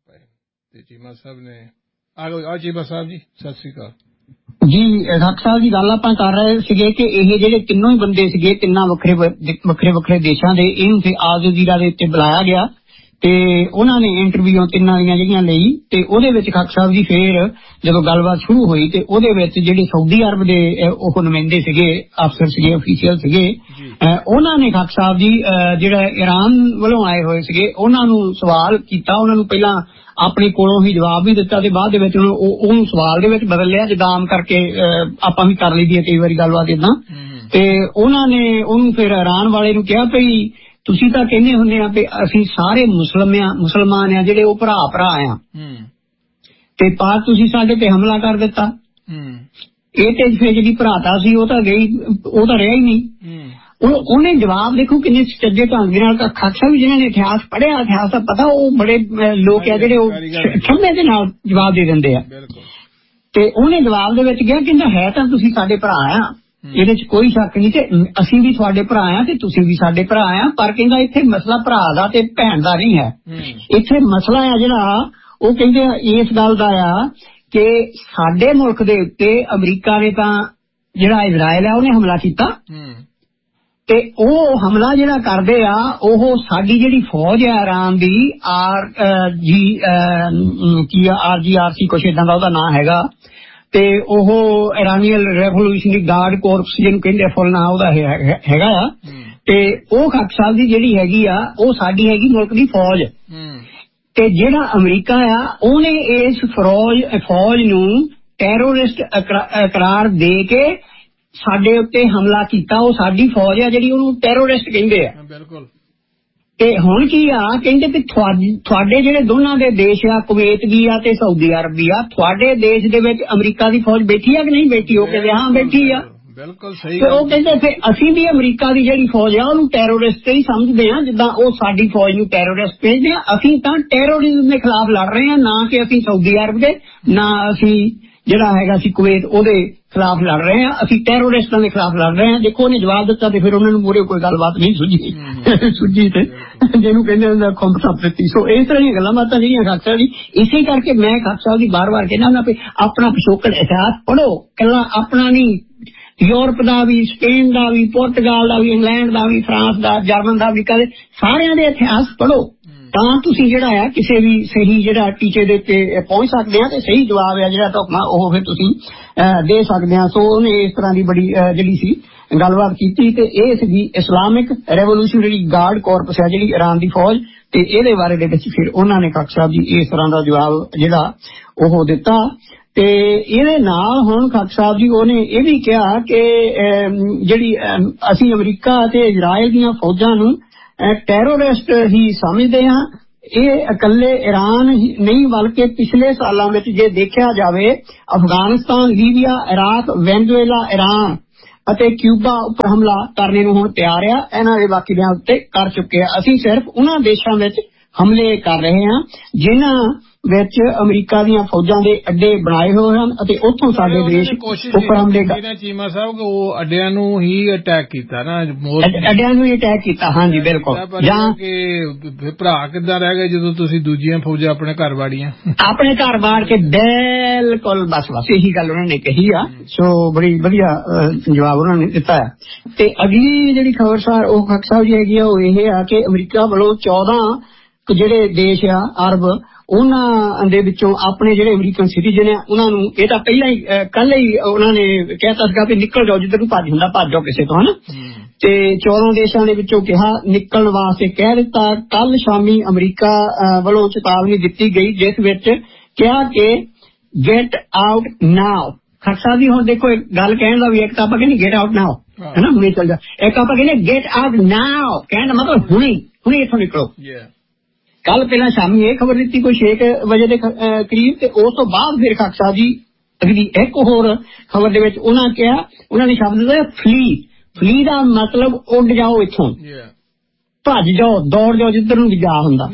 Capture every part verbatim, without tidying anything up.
ਪਏ ਤੇ ਚੀਮਾ ਸਾਹਿਬ ਨੇ ਆ ਲਓ ਆ ਚੀਮਾ ਸਾਹਿਬ ਜੀ ਸਤਿ ਸ੍ਰੀ ਅਕਾਲ ਜੀ। ਡਾਕਟਰ ਸਾਹਿਬ ਦੀ ਗੱਲ ਆਪਾਂ ਕਰ ਰਹੇ ਸੀਗੇ ਕਿ ਇਹ ਜਿਹੜੇ ਤਿੰਨੋਂ ਹੀ ਬੰਦੇ ਸੀਗੇ ਤਿੰਨਾਂ ਵੱਖਰੇ ਵੱਖਰੇ ਵੱਖਰੇ ਦੇਸ਼ਾਂ ਦੇ, ਇਹਨੂੰ ਤੇ ਆਲ ਜਜ਼ੀਰਾ ਦੇ ਉੱਤੇ ਬੁਲਾਇਆ ਗਿਆ ਤੇ ਉਹਨਾਂ ਨੇ ਇੰਟਰਵਿਊ ਤਿੰਨਾਂ ਦੀਆਂ ਜਿਹੜੀਆਂ ਲਈ ਤੇ ਉਹਦੇ ਵਿੱਚ ਖਾਕ ਸਾਹਿਬ ਜੀ ਫੇਰ ਜਦੋਂ ਗੱਲਬਾਤ ਸ਼ੁਰੂ ਹੋਈ ਤੇ ਉਹਦੇ ਵਿੱਚ ਜਿਹੜੇ ਸਾਊਦੀ ਅਰਬ ਦੇ ਉਹ ਨੁਮਾਇੰਦੇ ਸੀਗੇ, ਅਫਸਰ ਸੀਗੇ, ਅਫੀਸ਼ੀਅਲ ਸੀਗੇ, ਉਹਨਾਂ ਨੇ ਖਾਕ ਸਾਹਿਬ ਜੀ ਜਿਹੜਾ ਈਰਾਨ ਵੱਲੋਂ ਆਏ ਹੋਏ ਸੀਗੇ ਉਹਨਾਂ ਨੂੰ ਸਵਾਲ ਕੀਤਾ। ਉਹਨਾਂ ਨੂੰ ਪਹਿਲਾਂ ਆਪਣੇ ਕੋਲੋਂ ਹੀ ਜਵਾਬ ਵੀ ਦਿੱਤਾ ਤੇ ਬਾਅਦ ਦੇ ਵਿੱਚ ਉਹਨੂੰ ਸਵਾਲ ਦੇ ਵਿੱਚ ਬਦਲ ਲਿਆ, ਜਿੱਦਾਂ ਆਮ ਕਰਕੇ ਆਪਾਂ ਵੀ ਕਰ ਲਈਦੀ ਹੈ ਕਈ ਵਾਰੀ ਗੱਲਬਾਤ ਏਦਾਂ। ਤੇ ਉਹਨਾਂ ਨੇ ਉਹਨੂੰ ਫਿਰ ਈਰਾਨ ਵਾਲੇ ਨੂੰ ਕਿਹਾ ਭਈ ਤੁਸੀਂ ਤਾਂ ਕਹਿੰਦੇ ਹੁੰਦੇ ਆ ਵੀ ਅਸੀਂ ਸਾਰੇ ਮੁਸਲਮਾਨ ਮੁਸਲਮਾਨ ਆ ਜਿਹੜੇ ਉਹ ਭਰਾ ਭਰਾ ਆ ਤੇ ਪਰ ਤੁਸੀਂ ਸਾਡੇ ਤੇ ਹਮਲਾ ਕਰ ਦਿੱਤਾ। ਇਹ ਤੇ ਫਿਰ ਜਿਹੜੀ ਭਰਾਤਾ ਸੀ ਉਹ ਤਾਂ ਗਈ, ਉਹ ਤਾਂ ਰਿਹਾ ਹੀ ਨਹੀਂ। ਉਹਨੇ ਜਵਾਬ ਦੇਖੋ ਕਿੰਨੇ ਸੱਜੇ ਢੰਗ ਦੇ ਨਾਲ, ਖਾਕਸਾ ਵੀ ਜਿਹਨਾਂ ਨੇ ਇਤਿਹਾਸ ਪੜ੍ਹਿਆ, ਇਤਿਹਾਸ ਦਾ ਪਤਾ, ਉਹ ਬੜੇ ਲੋਕ ਆ ਜਿਹੜੇ ਉਹ ਖੰਭੇ ਦੇ ਨਾਲ ਜਵਾਬ ਦੇ ਦਿੰਦੇ ਆ। ਤੇ ਉਹਨੇ ਜਵਾਬ ਦੇ ਵਿੱਚ ਕਿਹਾ ਕਹਿੰਦਾ ਹੈ ਤਾਂ ਤੁਸੀਂ ਸਾਡੇ ਭਰਾ ਆ, ਇਹਦੇ ਚ ਕੋਈ ਸ਼ੱਕ ਨਹੀਂ ਤੇ ਅਸੀਂ ਵੀ ਤੁਹਾਡੇ ਭਰਾ ਆ ਤੇ ਤੁਸੀਂ ਵੀ ਸਾਡੇ ਭਰਾ ਆ, ਪਰ ਕਹਿੰਦਾ ਇੱਥੇ ਮਸਲਾ ਭਰਾ ਦਾ ਤੇ ਭੈਣ ਦਾ ਨਹੀਂ ਹੈ। ਇੱਥੇ ਮਸਲਾ ਆ ਜਿਹੜਾ ਉਹ ਕਹਿੰਦੇ ਇਸ ਗੱਲ ਦਾ ਆ ਕਿ ਸਾਡੇ ਮੁਲਕ ਦੇ ਉੱਤੇ ਅਮਰੀਕਾ ਨੇ ਤਾਂ ਜਿਹੜਾ ਇਜ਼ਰਾਈਲ ਹੈ ਉਹਨੇ ਹਮਲਾ ਕੀਤਾ ਤੇ ਉਹ ਹਮਲਾ ਜਿਹੜਾ ਕਰਦੇ ਆ ਉਹ ਸਾਡੀ ਜਿਹੜੀ ਫੌਜ ਹੈ ਇਰਾਨ ਦੀ ਆਰ ਜੀ ਕੀ ਆਰ ਜੀ ਆਰ ਸੀ ਕੁਛ ਏਦਾਂ ਦਾ ਉਹਦਾ ਨਾਂ ਹੈਗਾ ਤੇ ਉਹ ਇਰਾਨੀਅਨ ਰੈਵੋਲੂਸ਼ਨਰੀ ਗਾਰਡ ਕੋਰਪਸ ਜਿਹਨੂੰ ਕਹਿੰਦੇ ਫੁੱਲ ਨਾਂ ਉਹਦਾ ਹੈਗਾ ਆ ਤੇ ਉਹ ਖਾਕ ਸਾਹਿਬ ਦੀ ਜਿਹੜੀ ਹੈਗੀ ਆ ਉਹ ਸਾਡੀ ਹੈਗੀ ਮੁਲਕ ਦੀ ਫੌਜ। ਤੇ ਜਿਹੜਾ ਅਮਰੀਕਾ ਆ ਉਹਨੇ ਇਸ ਫੌਜ ਫੌਜ ਨੂੰ ਟੈਰੋਰਿਸਟ ਇਕਰਾਰ ਦੇ ਕੇ ਸਾਡੇ ਉੱਤੇ ਹਮਲਾ ਕੀਤਾ। ਉਹ ਸਾਡੀ ਫੌਜ ਆ ਜਿਹੜੀ ਉਹਨੂੰ ਟੈਰੋਰਿਸਟ ਕਹਿੰਦੇ ਆ। ਬਿਲਕੁਲ। ਤੇ ਹੁਣ ਕੀ ਆ ਕਹਿੰਦੇ ਕਿ ਤੁਹਾਡੇ ਜਿਹੜੇ ਦੋਨਾਂ ਦੇ ਦੇਸ਼ ਆ ਕੁਵੈਤ ਵੀ ਆ ਤੇ ਸਾਊਦੀ ਅਰਬ ਵੀ ਆ, ਤੁਹਾਡੇ ਦੇਸ਼ ਦੇ ਵਿੱਚ ਅਮਰੀਕਾ ਦੀ ਫੌਜ ਬੈਠੀ ਆ ਕਿ ਨਹੀਂ ਬੈਠੀ? ਉਹ ਕਹਿੰਦੇ ਹਾਂ ਬੈਠੀ ਆ। ਬਿਲਕੁਲ ਸਹੀ। ਤੇ ਉਹ ਕਹਿੰਦੇ ਫਿਰ ਅਸੀਂ ਵੀ ਅਮਰੀਕਾ ਦੀ ਜਿਹੜੀ ਫੌਜ ਆ ਉਹਨੂੰ ਟੈਰੋਰਿਸਟ ਹੀ ਸਮਝਦੇ ਆ, ਜਿੱਦਾਂ ਉਹ ਸਾਡੀ ਫੌਜ ਨੂੰ ਟੈਰੋਰਿਸਟ ਭੇਜਦੇ ਆ। ਅਸੀਂ ਤਾਂ ਟੈਰੋਰਿਜ਼ਮ ਦੇ ਖਿਲਾਫ ਲੜ ਰਹੇ ਆ, ਨਾ ਕਿ ਅਸੀਂ ਸਾਊਦੀ ਅਰਬ ਦੇ, ਨਾ ਅਸੀਂ ਜਿਹੜਾ ਹੈਗਾ ਸੀ ਕੁਵੈਤ ਉਹਦੇ ਖਿਲਾਫ ਲੜ ਰਹੇ ਆ, ਅਸੀਂ ਟੈਰੋਰਿਸਟਾਂ ਦੇ ਖਿਲਾਫ ਲੜ ਰਹੇ ਆ। ਦੇਖੋ ਉਹਨੇ ਜਵਾਬ ਦਿੱਤਾ ਤੇ ਫਿਰ ਉਹਨਾਂ ਨੂੰ ਮੂਹਰੇ ਕੋਈ ਗੱਲਬਾਤ ਨਹੀਂ ਸੁਝੀ ਸੁਝੀ ਤੇ ਜਿਹਨੂੰ ਕਹਿੰਦੇ ਹੁੰਦਾ ਖੁੰਬ ਸੱਪ ਦਿੱਤੀ। ਸੋ ਇਸ ਤਰ੍ਹਾਂ ਦੀਆਂ ਗੱਲਾਂ ਬਾਤਾਂ ਜਿਹੜੀਆਂ ਖਾਕਸਾ ਜੀ, ਇਸੇ ਕਰਕੇ ਮੈਂ ਖਾਕਸਾ ਦੀ ਬਾਰ ਬਾਰ ਕਹਿੰਦਾ ਹੁੰਦਾ ਵੀ ਆਪਣਾ ਪਿਛੋਕੜ ਇਤਿਹਾਸ ਪੜ੍ਹੋ, ਇਕੱਲਾ ਆਪਣਾ ਨਹੀਂ, ਯੂਰਪ ਦਾ ਵੀ, ਸਪੇਨ ਦਾ ਵੀ, ਪੁਰਤਗਾਲ ਦਾ ਵੀ, ਇੰਗਲੈਂਡ ਦਾ ਵੀ, ਫਰਾਂਸ ਦਾ, ਜਰਮਨ ਦਾ ਵੀ, ਕਦੇ ਸਾਰਿਆਂ ਦੇ ਇਤਿਹਾਸ ਪੜ੍ਹੋ ਤਾਂ ਤੁਸੀਂ ਜਿਹੜਾ ਆ ਕਿਸੇ ਵੀ ਸਹੀ ਜਿਹੜਾ ਟੀਚੇ ਦੇ ਉੱਤੇ ਪਹੁੰਚ ਸਕਦੇ ਆ ਤੇ ਸਹੀ ਜਵਾਬ ਆ ਜਿਹੜਾ ਢੁਕਮਾ ਉਹ ਫਿਰ ਤੁਸੀਂ ਦੇ ਸਕਦੇ ਆ। ਸੋ ਉਹਨੇ ਇਸ ਤਰ੍ਹਾਂ ਦੀ ਬੜੀ ਜਿਹੜੀ ਸੀ ਗੱਲਬਾਤ ਕੀਤੀ ਤੇ ਇਹ ਸੀਗੀ ਇਸਲਾਮਿਕ ਰੈਵੋਲੂਸ਼ਨਰੀ ਗਾਰਡ ਕੋਰਪਸ ਹੈ ਜਿਹੜੀ ਈਰਾਨ ਦੀ ਫੌਜ, ਤੇ ਇਹਦੇ ਬਾਰੇ ਦੇ ਵਿੱਚ ਫਿਰ ਉਹਨਾਂ ਨੇ ਖਾਕ ਸਾਹਿਬ ਜੀ ਇਸ ਤਰ੍ਹਾਂ ਦਾ ਜਵਾਬ ਜਿਹੜਾ ਉਹ ਦਿੱਤਾ। ਤੇ ਇਹਦੇ ਨਾਲ ਹੁਣ ਖਾਕ ਸਾਹਿਬ ਜੀ ਉਹਨੇ ਇਹ ਵੀ ਕਿਹਾ ਕਿ ਜਿਹੜੀ ਅਸੀਂ ਅਮਰੀਕਾ ਅਤੇ ਇਜ਼ਰਾਈਲ ਦੀਆਂ ਫੌਜਾਂ ਨੂੰ ਟੈਰੋਰਿਸਟ ਹੀ ਸਮਝਦੇ ਹਾਂ। ਇਹ ਇਕੱਲੇ ਈਰਾਨ ਨਹੀਂ ਬਲਕਿ ਪਿਛਲੇ ਸਾਲਾਂ ਵਿੱਚ ਜੇ ਦੇਖਿਆ ਜਾਵੇ Afghanistan, Libya, Iraq, Venezuela, Iran ਅਤੇ ਕਿਊਬਾ ਉੱਪਰ ਹਮਲਾ ਕਰਨੇ ਨੂੰ ਹੁਣ ਤਿਆਰ ਆ। ਇਹਨਾਂ ਦੇ ਬਾਕੀ ਦਿਆਂ ਉੱਤੇ ਕਰ ਚੁੱਕੇ ਆ। ਅਸੀਂ ਸਿਰਫ ਉਹਨਾਂ ਦੇਸ਼ਾਂ ਵਿੱਚ ਹਮਲੇ ਕਰ ਰਹੇ ਹਾਂ ਜਿਨ੍ਹਾਂ ਵਿੱਚ ਅਮਰੀਕਾ ਦੀਆਂ ਫੌਜਾਂ ਦੇ ਅੱਡੇ ਬਣਾਏ ਹੋਏ ਹਨ ਅਤੇ ਉੱਥੋਂ ਸਾਡੇ ਦੇਸ਼ ਉੱਪਰ ਹਮਲੇ ਕਰ। ਚੀਮਾ ਸਾਹਿਬ ਉਹ ਅੱਡਿਆਂ ਨੂੰ ਹੀ ਅਟੈਕ ਕੀਤਾ ਨਾ, ਅੱਡਿਆਂ ਨੂੰ ਹੀ ਅਟੈਕ ਕੀਤਾ। ਹਾਂਜੀ ਬਿਲਕੁਲ। ਜਾਂ ਕਿ ਭਰਾ ਕਿੱਦਾਂ ਰਹਿ ਗਏ ਜਦੋਂ ਤੁਸੀਂ ਦੂਜੀਆਂ ਫੌਜਾਂ ਆਪਣੇ ਘਰ ਵਾੜੀਆਂ, ਆਪਣੇ ਘਰ ਵਾੜ ਕੇ। ਬਿਲਕੁਲ ਬਸ ਬਸ ਇਹੀ ਗੱਲ ਉਹਨਾਂ ਨੇ ਕਹੀ ਆ। ਸੋ ਬੜੀ ਵਧੀਆ ਜਵਾਬ ਉਹਨਾਂ ਨੇ ਦਿੱਤਾ ਹੈ। ਤੇ ਅਗਲੀ ਜਿਹੜੀ ਖਬਰ ਸਾਰ ਉਹ ਖਾਕ ਸਾਹਿਬ ਜੀ ਹੈਗੀ ਆ ਉਹ ਇਹ ਆ ਕਿ ਅਮਰੀਕਾ ਵੱਲੋਂ ਚੌਦਾਂ ਜਿਹੜੇ ਦੇਸ਼ ਆ ਅਰਬ ਉਹਨਾਂ ਦੇ ਵਿੱਚੋਂ ਆਪਣੇ ਜਿਹੜੇ ਅਮਰੀਕਨ ਸਿਟੀਜ਼ਨ ਆ ਉਹਨਾਂ ਨੂੰ, ਇਹ ਤਾਂ ਪਹਿਲਾਂ ਹੀ ਕੱਲ ਹੀ ਉਹਨਾਂ ਨੇ ਕਹਿਤਾ ਸੀਗਾ ਵੀ ਨਿਕਲ ਜਾਓ, ਜਿੱਧਰ ਨੂੰ ਭੱਜ ਹੁੰਦਾ ਭੱਜ ਜਾਓ ਕਿਸੇ ਤੋਂ, ਹਨਾ। ਤੇ ਚੌਦਾਂ ਦੇਸ਼ਾਂ ਦੇ ਵਿੱਚੋਂ ਕਿਹਾ ਨਿਕਲਣ ਵਾਸਤੇ ਕਹਿ ਦਿੱਤਾ। ਕੱਲ ਸ਼ਾਮੀ ਅਮਰੀਕਾ ਵੱਲੋਂ ਚੇਤਾਵਨੀ ਦਿੱਤੀ ਗਈ ਜਿਸ ਵਿੱਚ ਕਿਹਾ ਕਿ ਗੈਟ ਆਊਟ ਨਾਓ। ਖਰਚਾ ਵੀ ਹੁਣ ਦੇਖੋ ਇੱਕ ਗੱਲ ਕਹਿਣ ਦਾ ਵੀ, ਇੱਕ ਤਾਂ ਆਪਾਂ ਕਹਿੰਦੇ ਗੈਟ ਆਊਟ ਨਾਓ ਹਨਾ, ਹੁਣੇ ਚੱਲ ਜਾ, ਇੱਕ ਆਪਾਂ ਕਹਿੰਦੇ ਗੈਟ ਆਊਟ ਨਾਓ ਕਹਿਣ ਦਾ ਮਤਲਬ ਹੁਣੇ ਹੁਣੇ ਇੱਥੋਂ ਨਿਕਲੋ। ਕੱਲ ਪਹਿਲਾਂ ਸ਼ਾਮੀ ਇਹ ਖਬਰ ਦਿੱਤੀ ਕੋਈ ਛੇ ਵਜੇ ਦੇ ਕਰੀਬ, ਤੇ ਉਸ ਤੋਂ ਬਾਅਦ ਫਿਰ ਖਾਕ ਸਾਹਿਬ ਜੀ ਅਗਲੀ ਇੱਕ ਹੋਰ ਖਬਰ ਦੇ ਵਿੱਚ ਉਹਨਾਂ ਕਿਹਾ, ਉਹਨਾਂ ਨੇ ਸ਼ਬਦ ਦਿੱਤਾ ਫਲੀ। ਫਲੀ ਦਾ ਮਤਲਬ ਉੱਡ ਜਾਓ ਇੱਥੋਂ, ਭੱਜ ਜਾਓ, ਦੌੜ ਜਾਓ ਜਿੱਧਰ ਨੂੰ ਵੀ ਜਾ ਹੁੰਦਾ।